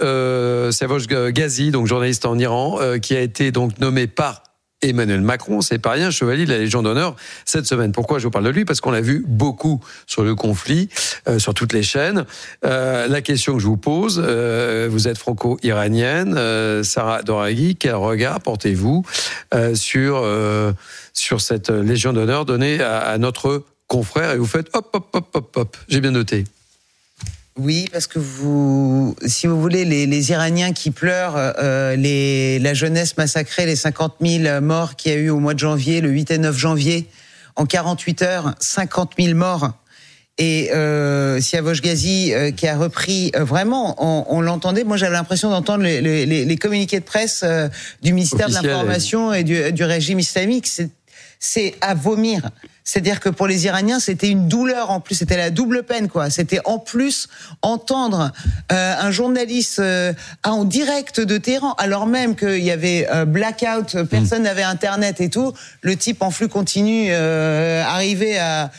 Ghazi, donc journaliste en Iran, qui a été donc nommé par Emmanuel Macron, c'est pas rien, chevalier de la Légion d'honneur cette semaine. Pourquoi je vous parle de lui? Parce qu'on l'a vu beaucoup sur le conflit, sur toutes les chaînes. La question que je vous pose, vous êtes franco-iranienne, Sarah Doraghi, quel regard portez-vous sur cette Légion d'honneur donnée à notre confrère? Et vous faites hop, j'ai bien noté. Oui, parce que si vous voulez, les Iraniens qui pleurent, la jeunesse massacrée, les 50 000 morts qu'il y a eu au mois de janvier, le 8 et 9 janvier, en 48 heures, 50 000 morts. Et Siavash Ghazi qui a repris vraiment, on l'entendait. Moi, j'avais l'impression d'entendre les communiqués de presse du ministère de l'Information et du régime islamique. C'est à vomir. C'est-à-dire que pour les Iraniens, c'était une douleur en plus, c'était la double peine, quoi. C'était en plus entendre un journaliste en direct de Téhéran, alors même qu'il y avait blackout, personne n'avait Internet et tout. Le type en flux continu arrivait à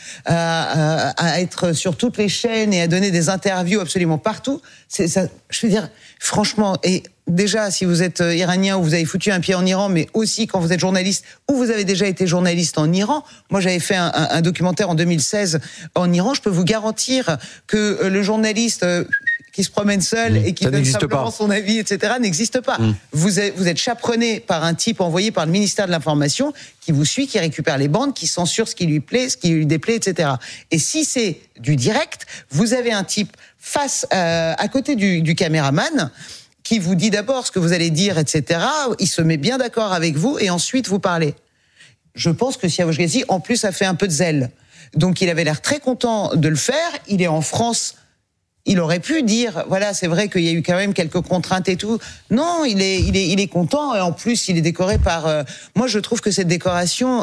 être sur toutes les chaînes et à donner des interviews absolument partout. C'est ça, je veux dire, franchement, et déjà, si vous êtes iranien ou vous avez foutu un pied en Iran, mais aussi quand vous êtes journaliste ou vous avez déjà été journaliste en Iran. Moi, j'avais fait un documentaire en 2016 en Iran. Je peux vous garantir que le journaliste qui se promène seul et qui donne simplement son avis, etc., n'existe pas. Vous êtes chaperonné par un type envoyé par le ministère de l'Information qui vous suit, qui récupère les bandes, qui censure ce qui lui plaît, ce qui lui déplaît, etc. Et si c'est du direct, vous avez un type face à côté du caméraman qui vous dit d'abord ce que vous allez dire, etc. Il se met bien d'accord avec vous et ensuite vous parlez. Je pense que Siavosh Ghazi, en plus, a fait un peu de zèle. Donc il avait l'air très content de le faire. Il est en France. Il aurait pu dire, voilà, c'est vrai qu'il y a eu quand même quelques contraintes et tout. Non, il est content et en plus il est décoré par. Moi, je trouve que cette décoration,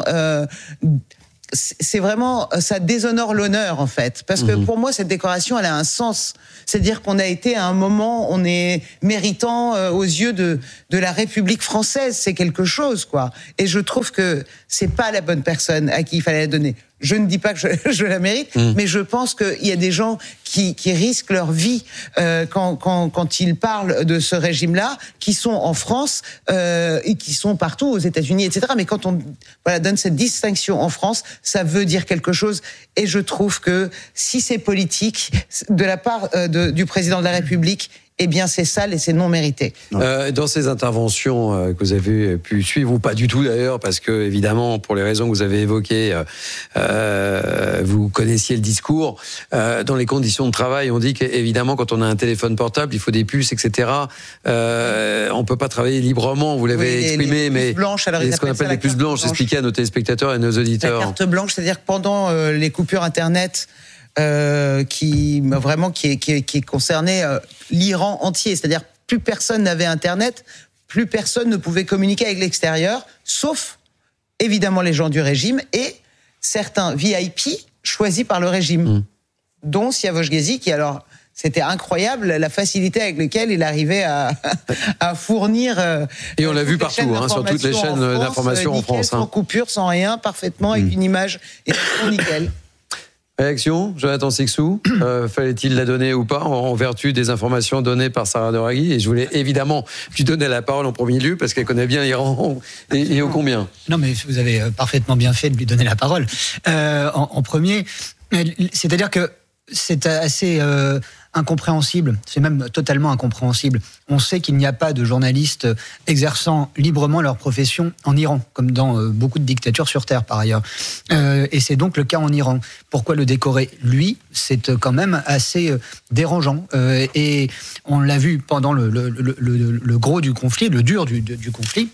c'est vraiment, ça déshonore l'honneur en fait, parce que pour moi cette décoration, elle a un sens. C'est-à-dire qu'on a été à un moment, on est méritant aux yeux de la République française. C'est quelque chose, quoi. Et je trouve que c'est pas la bonne personne à qui il fallait la donner. Je ne dis pas que je la mérite, mais je pense qu'il y a des gens qui risquent leur vie quand ils parlent de ce régime-là, qui sont en France et qui sont partout aux États-Unis, etc. Mais quand on donne cette distinction en France, ça veut dire quelque chose. Et je trouve que si c'est politique de la part du président de la République, eh bien c'est sale et c'est non mérité. Dans ces interventions que vous avez pu suivre, ou pas du tout d'ailleurs, parce que évidemment, pour les raisons que vous avez évoquées, vous connaissiez le discours. Dans les conditions de travail, on dit qu'évidemment, quand on a un téléphone portable, il faut des puces, etc. On peut pas travailler librement, vous l'avez exprimé, mais ce qu'on appelle les puces blanches, expliquez à nos téléspectateurs et à nos auditeurs. La carte blanche, c'est-à-dire que pendant les coupures Internet, qui concernait l'Iran entier, c'est-à-dire plus personne n'avait Internet, plus personne ne pouvait communiquer avec l'extérieur, sauf évidemment les gens du régime et certains VIP choisis par le régime, dont Siavosh Ghazi, qui alors c'était incroyable la facilité avec laquelle il arrivait à fournir. Et on l'a vu partout, sur toutes les chaînes d'information en France. Sans coupure, sans rien, parfaitement, avec une image et un nickel. Réaction, Jonathan Sixou, fallait-il la donner ou pas en vertu des informations données par Sarah Doraghi? Et je voulais évidemment lui donner la parole en premier lieu parce qu'elle connaît bien l'Iran et ô combien. Non mais vous avez parfaitement bien fait de lui donner la parole. En premier, c'est-à-dire que c'est assez incompréhensible, c'est même totalement incompréhensible. On sait qu'il n'y a pas de journalistes exerçant librement leur profession en Iran, comme dans beaucoup de dictatures sur Terre par ailleurs. Et c'est donc le cas en Iran. Pourquoi le décorer, lui? C'est quand même assez dérangeant. Et on l'a vu pendant le gros du conflit, le dur du conflit.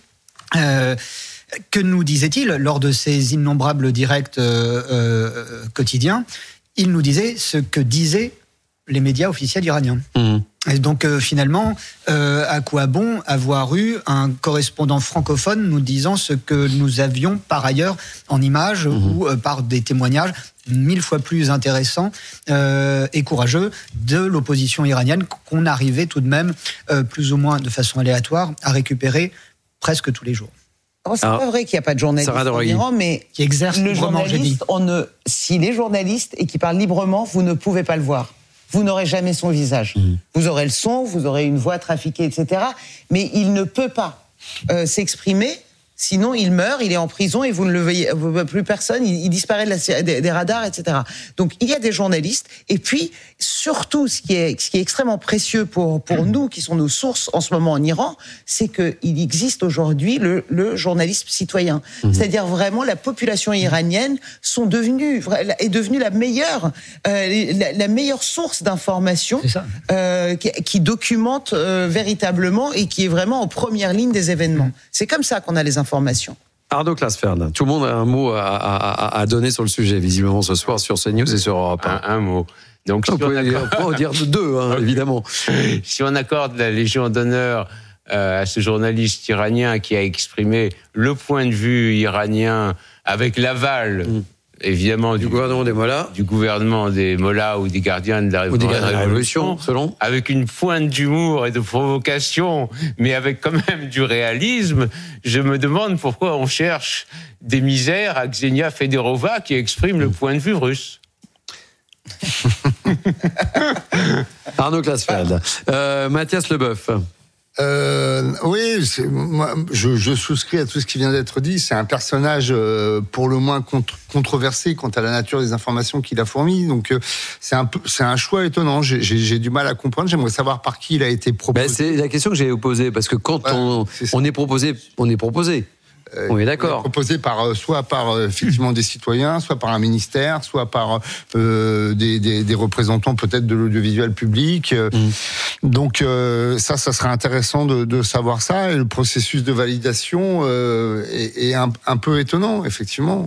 Que nous disait-il lors de ces innombrables directs quotidiens? Il nous disait ce que disaient les médias officiels iraniens. Et donc finalement, à quoi bon avoir eu un correspondant francophone nous disant ce que nous avions par ailleurs en images ou par des témoignages 1000 fois plus intéressants et courageux de l'opposition iranienne qu'on arrivait tout de même, plus ou moins de façon aléatoire, à récupérer presque tous les jours. C'est pas vrai qu'il n'y a pas de journaliste en Iran, mais qui exerce le journaliste, s'il est journaliste et qu'il parle librement, vous ne pouvez pas le voir. Vous n'aurez jamais son visage. Vous aurez le son, vous aurez une voix trafiquée, etc. Mais il ne peut pas s'exprimer, sinon il meurt, il est en prison et vous ne le voyez plus personne, il disparaît des radars, etc. Donc il y a des journalistes. Et puis, surtout, ce qui est extrêmement précieux pour nous, qui sont nos sources en ce moment en Iran, c'est qu'il existe aujourd'hui le journalisme citoyen. C'est-à-dire vraiment la population iranienne est devenue la meilleure source d'information qui documente véritablement et qui est vraiment en première ligne des événements. C'est comme ça qu'on a les informations. Arnaud Klasfeld, tout le monde a un mot à donner sur le sujet, visiblement, ce soir sur CNews et sur Europe 1. Un mot. Donc, on peut dire deux, évidemment. Si on accorde la Légion d'honneur à ce journaliste iranien qui a exprimé le point de vue iranien avec l'aval, évidemment, du gouvernement des mollahs, ou des gardiens de la Révolution, selon, avec une pointe d'humour et de provocation, mais avec quand même du réalisme, je me demande pourquoi on cherche des misères à Ksenia Federova qui exprime le point de vue russe. Arnaud Klasfeld. Mathias Leboeuf. Oui, moi, je souscris à tout ce qui vient d'être dit. C'est un personnage pour le moins controversé quant à la nature des informations qu'il a fournies. Donc c'est un choix étonnant. J'ai du mal à comprendre. J'aimerais savoir par qui il a été proposé. C'est la question que j'ai posée, parce que quand on est proposé, on est proposé. On est d'accord. Proposé soit par effectivement des citoyens, soit par un ministère, soit par des représentants peut-être de l'audiovisuel public. Donc ça serait intéressant de savoir ça. Et le processus de validation est un peu étonnant, effectivement.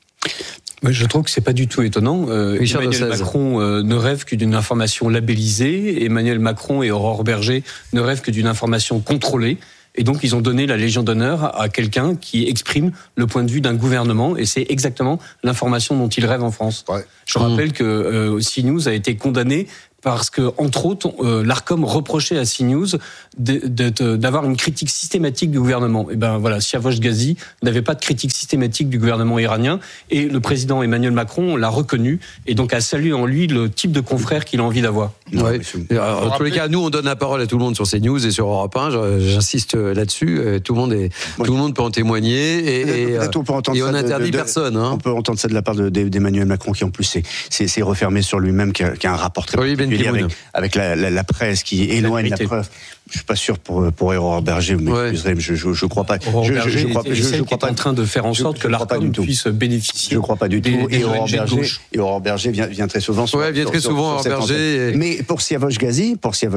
Je trouve que c'est pas du tout étonnant. Emmanuel Macron ne rêve que d'une information labellisée. Emmanuel Macron et Aurore Berger ne rêvent que d'une information contrôlée. Et donc, ils ont donné la Légion d'honneur à quelqu'un qui exprime le point de vue d'un gouvernement. Et c'est exactement l'information dont ils rêvent en France. Ouais. Je rappelle que CNews a été condamné parce que, entre autres, l'Arcom reprochait à CNews d'avoir une critique systématique du gouvernement. Et ben voilà, Siavash Ghazi n'avait pas de critique systématique du gouvernement iranien, et le président Emmanuel Macron l'a reconnu, et donc a salué en lui le type de confrère qu'il a envie d'avoir. Ouais. En tous les cas, nous on donne la parole à tout le monde sur CNews et sur Europe 1. J'insiste là-dessus. Tout le monde peut en témoigner, et on n'interdit personne. On peut entendre ça de la part d'Emmanuel Macron, qui en plus s'est refermé sur lui-même, qui a un rapport très particulier avec la presse qui éloigne la preuve. Je suis pas sûr pour Aurore Berger, mais je crois pas. Je crois pas en train de faire en sorte que l'Arcom puisse bénéficier. Je crois pas du tout. Et Aurore Berger vient très souvent. Vient très souvent Aurore Berger. Mais pour Siavash Ghazi,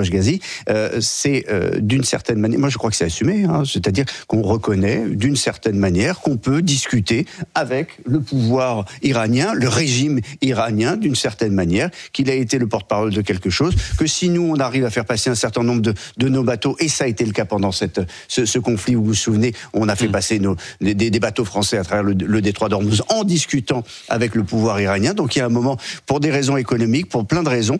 c'est d'une certaine manière. Moi, je crois que c'est assumé. C'est-à-dire qu'on reconnaît d'une certaine manière qu'on peut discuter avec le pouvoir iranien, le régime iranien, d'une certaine manière, qu'il a été le porte-parole de quelque chose. Que si nous on arrive à faire passer un certain nombre de nos bateaux, et ça a été le cas pendant ce conflit où vous vous souvenez, on a fait passer des bateaux français à travers le détroit d'Ormuz en discutant avec le pouvoir iranien. Donc il y a un moment, pour des raisons économiques, pour plein de raisons,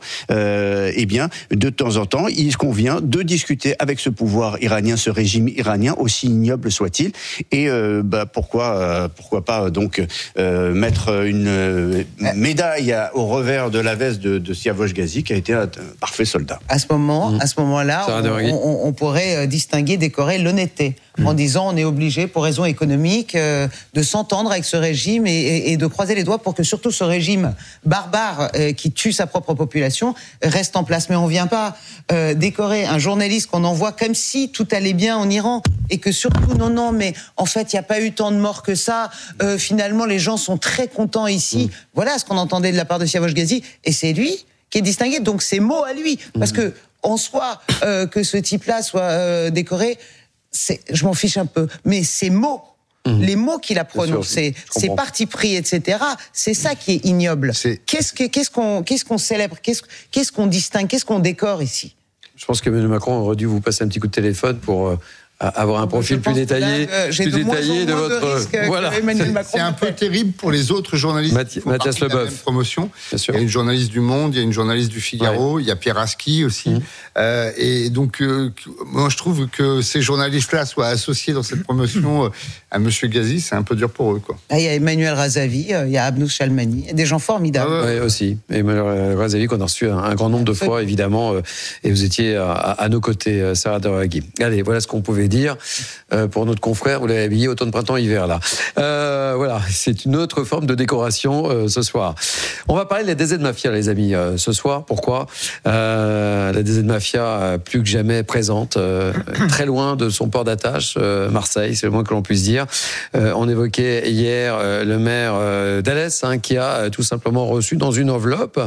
de temps en temps, il convient de discuter avec ce pouvoir iranien, ce régime iranien, aussi ignoble soit-il. Et pourquoi pas donc mettre une médaille au revers de la veste de Siavash Ghazi, qui a été un parfait soldat. À ce moment-là, on pourrait distinguer, décorer l'honnêteté, en disant on est obligé, pour raisons économiques, de s'entendre avec ce régime et de croiser les doigts pour que surtout ce régime barbare qui tue sa propre population reste en place. Mais on ne vient pas décorer un journaliste qu'on envoie comme si tout allait bien en Iran, et que surtout, non, mais en fait, il n'y a pas eu tant de morts que ça. Finalement, les gens sont très contents ici. Voilà ce qu'on entendait de la part de Siavash Ghazi, et c'est lui qui est distingué. Donc c'est mot à lui, parce que en soi, que ce type-là soit décoré, je m'en fiche un peu. Mais ces mots, les mots qu'il a prononcés, ses partis pris, etc., c'est ça qui est ignoble. Qu'est-ce qu'on célèbre, qu'est-ce qu'on distingue, qu'est-ce qu'on décore ici? Je pense que Emmanuel Macron aurait dû vous passer un petit coup de téléphone pour avoir un profil plus détaillé, de votre. Voilà. C'est un peu terrible pour les autres journalistes. Mathias Leboeuf. Promotion. Il y a une journaliste du Monde, il y a une journaliste du Figaro, il y a Pierre Aski aussi. Et donc, moi, je trouve que ces journalistes-là soient associés dans cette promotion à Monsieur Ghazi, c'est un peu dur pour eux, quoi. Il y a Emmanuel Razavi, il y a Abnous Chalmani, il y a des gens formidables. Oui, aussi. Emmanuel Razavi qu'on a reçu un grand nombre de fois, évidemment, et vous étiez à nos côtés, Sarah Doraghi. Allez, voilà ce qu'on pouvait dire pour notre confrère. Vous l'avez habillé automne, printemps, hiver, là. Voilà, c'est une autre forme de décoration ce soir. On va parler de la DZ Mafia, les amis, ce soir. Pourquoi la DZ Mafia, plus que jamais présente, très loin de son port d'attache, Marseille, c'est le moins que l'on puisse dire. On évoquait hier le maire d'Alès, qui a tout simplement reçu dans une enveloppe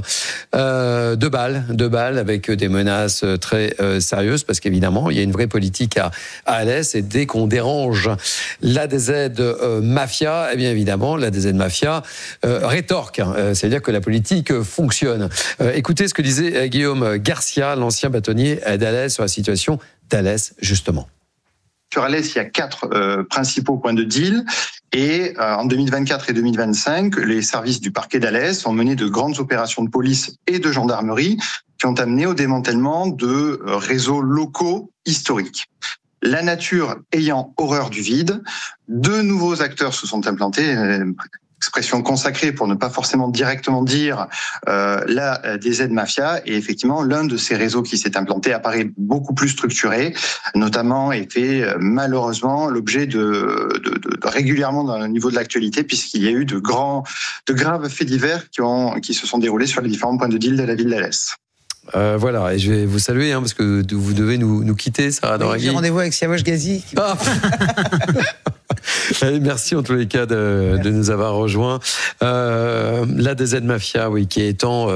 deux balles avec des menaces très sérieuses, parce qu'évidemment, il y a une vraie politique à Alès, et dès qu'on dérange la DZ Mafia, eh bien évidemment, la DZ Mafia rétorque. C'est-à-dire que la politique fonctionne. Écoutez ce que disait Guillaume Garcia, l'ancien bâtonnier d'Alès, sur la situation d'Alès, justement. Sur Alès, il y a 4 principaux points de deal. Et en 2024 et 2025, les services du parquet d'Alès ont mené de grandes opérations de police et de gendarmerie qui ont amené au démantèlement de réseaux locaux historiques. La nature ayant horreur du vide, 2 nouveaux acteurs se sont implantés expression consacrée pour ne pas forcément directement dire la DZ Mafia. Et effectivement, l'un de ces réseaux qui s'est implanté apparaît beaucoup plus structuré, notamment et fait malheureusement l'objet de régulièrement dans le niveau de l'actualité, puisqu'il y a eu de graves faits divers qui se sont déroulés sur les différents points de deal de la ville d'Alès. Voilà, et je vais vous saluer parce que vous devez nous quitter, Sarah Doraghi. J'ai rendez-vous avec Siavash Ghazi. Merci en tous les cas de nous avoir rejoints. La DZ Mafia, oui, qui étend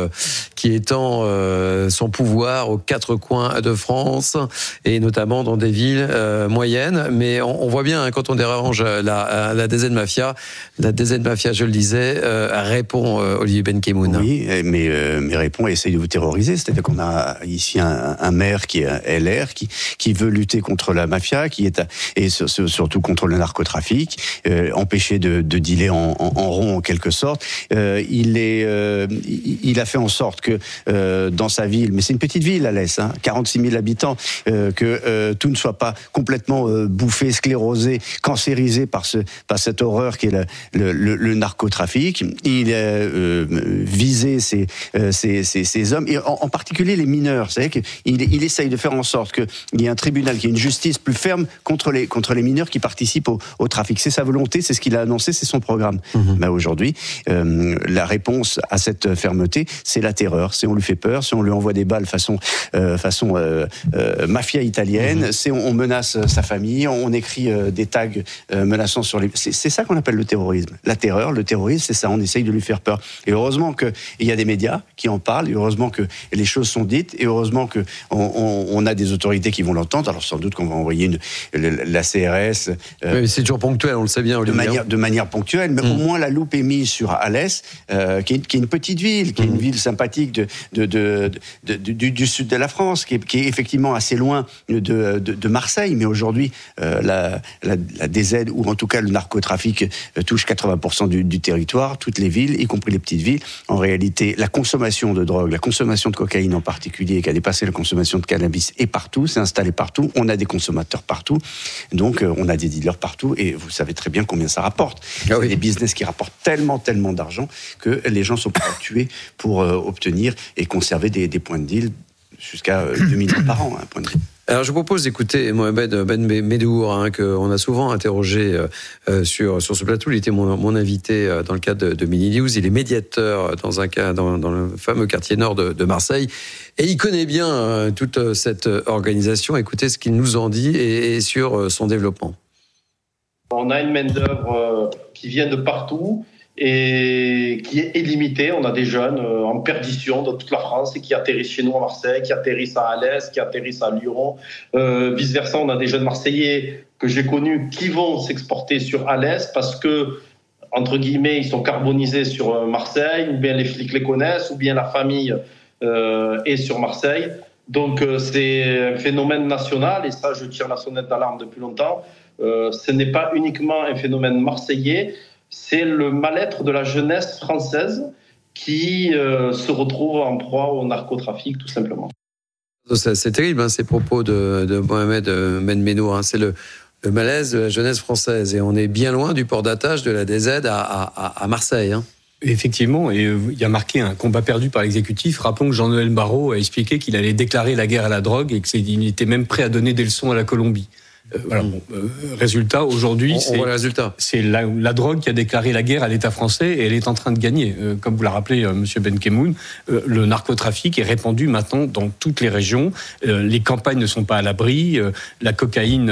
son pouvoir aux 4 coins de France et notamment dans des villes moyennes. Mais on voit bien quand on dérange la DZ Mafia, je le disais, répond Olivier Benkemoun. Oui, mais répond et essaye de vous terroriser. C'est-à-dire qu'on a ici un maire qui est LR, qui veut lutter contre la mafia, et surtout contre le narcotrafic, empêcher de dealer en rond en quelque sorte. Il a fait en sorte que dans sa ville, mais c'est une petite ville, Alès, 46 000 habitants, que tout ne soit pas complètement bouffé, sclérosé, cancérisé par cette horreur qui est le narcotrafic. Il a visé ces hommes, et en particulier les mineurs. C'est-à-dire qu'il essaye de faire en sorte qu'il y ait un tribunal, qu'il y ait une justice plus ferme contre les mineurs qui participent au trafic. C'est sa volonté, c'est ce qu'il a annoncé, c'est son programme. Mais aujourd'hui, la réponse à cette fermeté, c'est la terreur. C'est on lui fait peur, c'est on lui envoie des balles façon mafia italienne, c'est on menace sa famille, on écrit des tags menaçant sur les... C'est ça qu'on appelle le terrorisme. La terreur, le terrorisme, c'est ça, on essaye de lui faire peur. Et heureusement qu'il y a des médias qui en parlent, et heureusement que les choses sont dites, et heureusement qu'on a des autorités qui vont l'entendre. Alors sans doute qu'on va envoyer la CRS... mais c'est toujours ponctuel, on le sait bien, Olivier. De manière ponctuelle, mais au moins la loupe est mise sur Alès, qui est une petite ville, qui est une ville sympathique du sud de la France, qui est effectivement assez loin de Marseille, mais aujourd'hui la DZ, ou en tout cas le narcotrafic, touche 80% du territoire, toutes les villes, y compris les petites villes. En réalité, la consommation de drogue, la consommation de cocaïne en particulier, qui a dépassé la consommation de cannabis, est partout, c'est installé partout, on a des consommateurs partout, donc on a des dealers partout, et vous savez très bien combien ça rapporte. Il y a des business qui rapportent tellement d'argent que les gens sont prêts à tuer pour obtenir et conserver des points de deal jusqu'à 2 millions par an, un point de deal. Alors, je vous propose d'écouter Mohamed Ben Medour, qu'on a souvent interrogé sur ce plateau. Il était mon invité dans le cadre de Mini News. Il est médiateur dans le fameux quartier nord de Marseille. Et il connaît bien toute cette organisation. Écoutez ce qu'il nous en dit et sur son développement. On a une main-d'œuvre qui vient de partout et qui est illimitée. On a des jeunes en perdition dans toute la France et qui atterrissent chez nous à Marseille, qui atterrissent à Alès, qui atterrissent à Lyon. Vice-versa, on a des jeunes Marseillais que j'ai connus qui vont s'exporter sur Alès parce que, entre guillemets, ils sont carbonisés sur Marseille, ou bien les flics les connaissent, ou bien la famille est sur Marseille. Donc c'est un phénomène national, et ça, je tire la sonnette d'alarme depuis longtemps. Ce n'est pas uniquement un phénomène marseillais, c'est le mal-être de la jeunesse française qui se retrouve en proie au narcotrafic, tout simplement. C'est terrible, ces propos de Mohamed Ben Medour. C'est le malaise de la jeunesse française. Et on est bien loin du port d'attache de la DZ à Marseille. Effectivement, et il y a marqué un combat perdu par l'exécutif. Rappelons que Jean-Noël Barrot a expliqué qu'il allait déclarer la guerre à la drogue et qu'il était même prêt à donner des leçons à la Colombie. Voilà, résultat, aujourd'hui, c'est la drogue qui a déclaré la guerre à l'État français et elle est en train de gagner. Comme vous l'a rappelé Monsieur Benkemoun, le narcotrafic est répandu maintenant dans toutes les régions. Les campagnes ne sont pas à l'abri. La cocaïne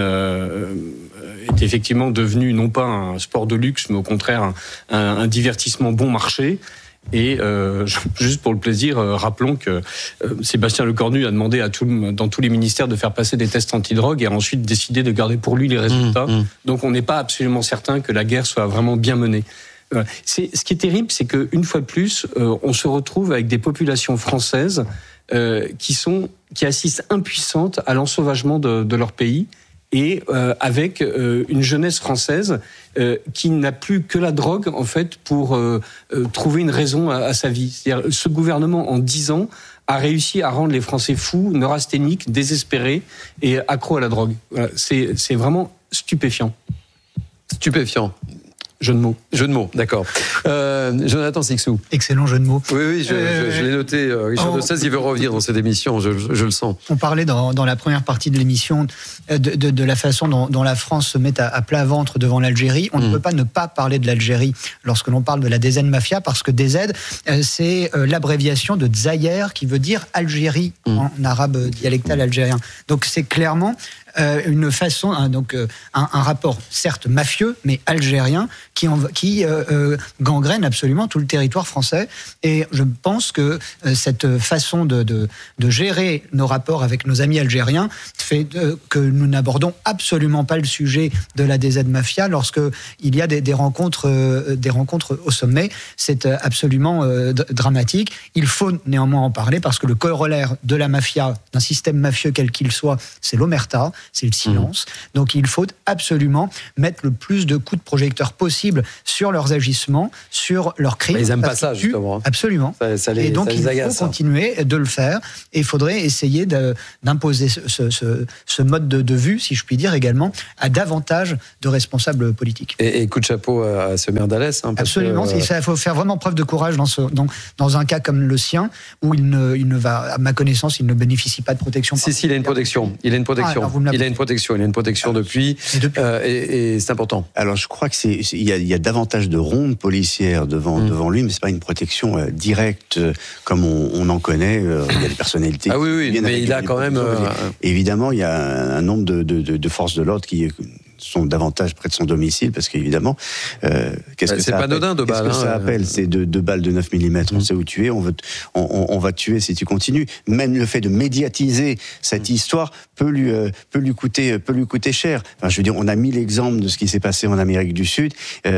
est effectivement devenue non pas un sport de luxe, mais au contraire un divertissement bon marché. Et juste pour le plaisir, rappelons que Sébastien Lecornu a demandé dans tous les ministères de faire passer des tests antidrogue et a ensuite décidé de garder pour lui les résultats. Donc on n'est pas absolument certain que la guerre soit vraiment bien menée. Ce qui est terrible, c'est qu'une fois de plus, on se retrouve avec des populations françaises qui assistent impuissantes à l'ensauvagement de leur pays. Et avec une jeunesse française qui n'a plus que la drogue en fait pour trouver une raison à sa vie. C'est-à-dire, ce gouvernement en 10 ans a réussi à rendre les Français fous, neurasthéniques, désespérés et accros à la drogue. Voilà, c'est vraiment stupéfiant. Stupéfiant. Jeu de mots. Jeu de mots, d'accord. Jonathan Sixou. Excellent jeu de mots. Oui, je l'ai noté. Richard de Sèze, il veut revenir dans cette émission, je le sens. On parlait dans la première partie de l'émission de la façon dont la France se met à plat ventre devant l'Algérie. On ne peut pas ne pas parler de l'Algérie lorsque l'on parle de la DZ Mafia, parce que DZ, c'est l'abréviation de Zaïre, qui veut dire Algérie en arabe dialectal algérien. Donc c'est clairement une façon, un rapport certes mafieux, mais algérien, qui gangrène absolument tout le territoire français. Et je pense que cette façon de gérer nos rapports avec nos amis algériens fait que nous n'abordons absolument pas le sujet de la DZ Mafia lorsque il y a des rencontres au sommet. C'est absolument dramatique. Il faut néanmoins en parler parce que le corollaire de la mafia, d'un système mafieux quel qu'il soit, c'est l'omerta, c'est le silence. Donc il faut absolument mettre le plus de coups de projecteur possible sur leurs agissements, sur leurs crimes. Mais ils n'aiment pas ça, justement. Absolument. Et donc il faut continuer de le faire. Et il faudrait essayer d'imposer ce mode de vue, si je puis dire également, à davantage de responsables politiques. Et coup de chapeau à ce maire d'Alès. Absolument. Il faut faire vraiment preuve de courage dans un cas comme le sien, où il ne va, à ma connaissance, il ne bénéficie pas de protection. Si, il a une protection. Il a une protection. Il a une protection depuis. Et c'est important. Alors je crois que il y a davantage de rondes policières devant lui, mais c'est pas une protection directe comme on en connaît. Il y a des personnalités. Ah oui, mais il a quand même. Évidemment, il y a un nombre de forces de l'ordre qui sont davantage près de son domicile, parce qu'évidemment, qu'est-ce que c'est pas anodin de balles. Qu'est-ce que ça appelle? C'est deux balles de 9 mm. On sait où tu es, on va te tuer si tu continues. Même le fait de médiatiser cette histoire peut lui coûter cher. Enfin, je veux dire, on a mis l'exemple de ce qui s'est passé en Amérique du Sud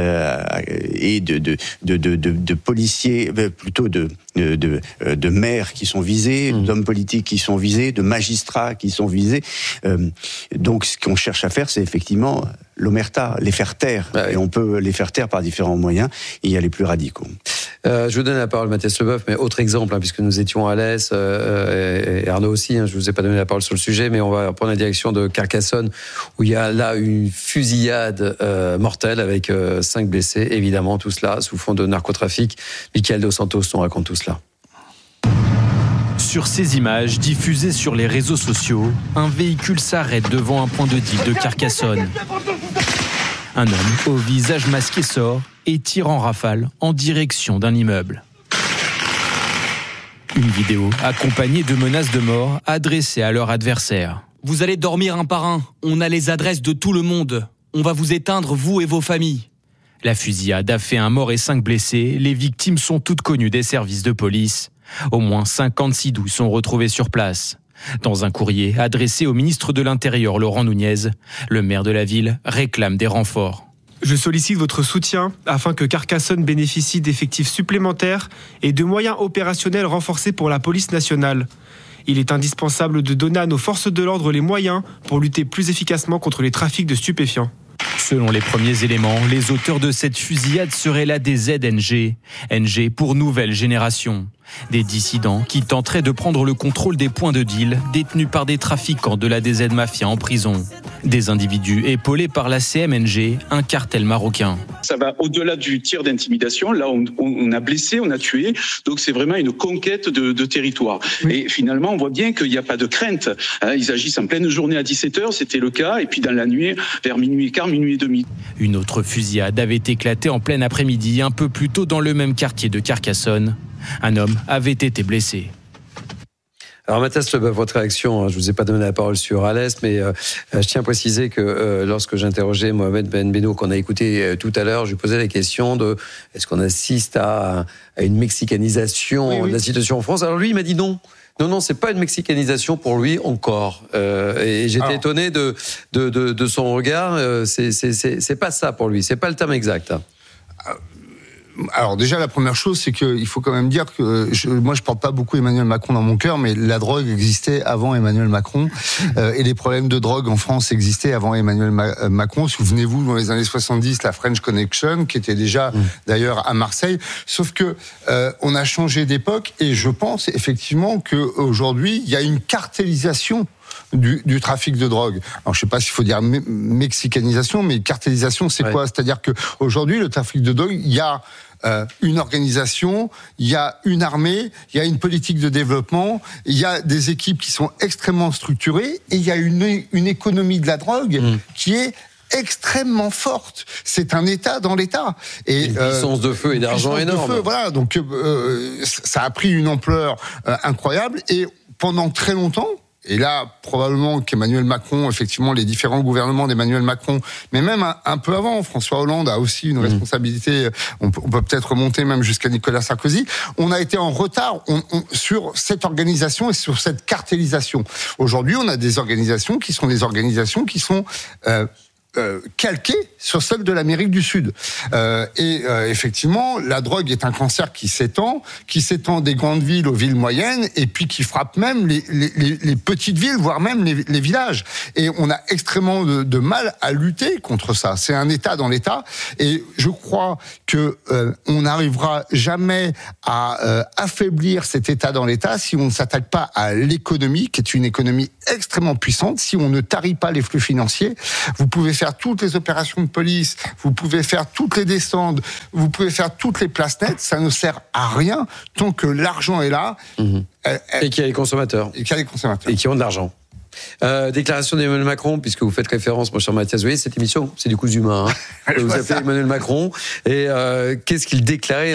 et de policiers, plutôt de maires qui sont visés, d'hommes politiques qui sont visés, de magistrats qui sont visés. Donc, ce qu'on cherche à faire, c'est effectivement l'omerta, les faire taire. Et on peut les faire taire par différents moyens. Il y a les plus radicaux. Je vous donne la parole, Mathias Leboeuf, mais autre exemple, puisque nous étions à Alès, et Arnaud aussi, je ne vous ai pas donné la parole sur le sujet, mais on va prendre la direction de Carcassonne, où il y a là une fusillade mortelle avec 5 blessés, évidemment, tout cela sous fond de narcotrafic. Michael Dos Santos nous raconte tout cela. Sur ces images diffusées sur les réseaux sociaux, un véhicule s'arrête devant un point de deal de Carcassonne. Un homme au visage masqué sort et tire en rafale en direction d'un immeuble. Une vidéo accompagnée de menaces de mort adressées à leur adversaire. Vous allez dormir un par un. On a les adresses de tout le monde. On va vous éteindre, vous et vos familles. La fusillade a fait un mort et 5 blessés. Les victimes sont toutes connues des services de police. Au moins 56 douilles sont retrouvées sur place. Dans un courrier adressé au ministre de l'Intérieur, Laurent Nunez, le maire de la ville réclame des renforts. Je sollicite votre soutien afin que Carcassonne bénéficie d'effectifs supplémentaires et de moyens opérationnels renforcés pour la police nationale. Il est indispensable de donner à nos forces de l'ordre les moyens pour lutter plus efficacement contre les trafics de stupéfiants. Selon les premiers éléments, les auteurs de cette fusillade seraient la DZNG, NG pour Nouvelle Génération. Des dissidents qui tenteraient de prendre le contrôle des points de deal détenus par des trafiquants de la DZ Mafia en prison. Des individus épaulés par la CMNG, un cartel marocain. Ça va au-delà du tir d'intimidation. Là, on a blessé, on a tué. Donc, c'est vraiment une conquête de territoire. Oui. Et finalement, on voit bien qu'il n'y a pas de crainte. Ils agissent en pleine journée à 17h, c'était le cas. Et puis, dans la nuit, vers minuit et quart, minuit et demi. Une autre fusillade avait éclaté en plein après-midi, un peu plus tôt dans le même quartier de Carcassonne. Un homme avait été blessé. Alors Mathias Leboeuf, votre réaction, je ne vous ai pas donné la parole sur Alès, mais je tiens à préciser que lorsque j'interrogeais Mohamed Ben Beno, qu'on a écouté tout à l'heure, je lui posais la question de est-ce qu'on assiste à une mexicanisation de la situation en France. Alors lui, il m'a dit non. Non, c'est pas une mexicanisation pour lui encore. Et j'étais étonné de son regard. C'est pas ça pour lui. C'est pas le terme exact. Alors déjà, la première chose, c'est qu'il faut quand même dire que moi, je porte pas beaucoup Emmanuel Macron dans mon cœur, mais la drogue existait avant Emmanuel Macron et les problèmes de drogue en France existaient avant Emmanuel Macron. Souvenez-vous, dans les années 70, la French Connection, qui était déjà d'ailleurs à Marseille. Sauf que on a changé d'époque et je pense effectivement qu'aujourd'hui, il y a une cartélisation du trafic de drogue. Alors je sais pas s'il faut dire mexicanisation, mais cartélisation, c'est quoi? C'est-à-dire que aujourd'hui, le trafic de drogue, il y a une organisation, il y a une armée, il y a une politique de développement, il y a des équipes qui sont extrêmement structurées, et il y a une économie de la drogue qui est extrêmement forte. C'est un État dans l'État. Et une puissance de feu et d'argent énorme. Voilà, donc ça a pris une ampleur incroyable, et pendant très longtemps, et là, probablement qu'Emmanuel Macron, effectivement, les différents gouvernements d'Emmanuel Macron, mais même un peu avant, François Hollande a aussi une responsabilité, on peut peut-être remonter même jusqu'à Nicolas Sarkozy, on a été en retard sur cette organisation et sur cette cartélisation. Aujourd'hui, on a des organisations qui sont calquée sur celle de l'Amérique du Sud. Effectivement, la drogue est un cancer qui s'étend des grandes villes aux villes moyennes, et puis qui frappe même les petites villes, voire même les villages. Et on a extrêmement de mal à lutter contre ça. C'est un État dans l'État, et je crois que on n'arrivera jamais à affaiblir cet État dans l'État si on ne s'attaque pas à l'économie, qui est une économie extrêmement puissante. Si on ne tarit pas les flux financiers, vous pouvez faire toutes les opérations de police, vous pouvez faire toutes les descentes, vous pouvez faire toutes les places nettes, ça ne sert à rien tant que l'argent est là. Et qu'il y a les consommateurs. Et qui ont de l'argent. Déclaration d'Emmanuel Macron, puisque vous faites référence, mon cher Mathias. Vous voyez, cette émission, c'est du coup humain. Vous appelez Emmanuel Macron. Et qu'est-ce qu'il déclarait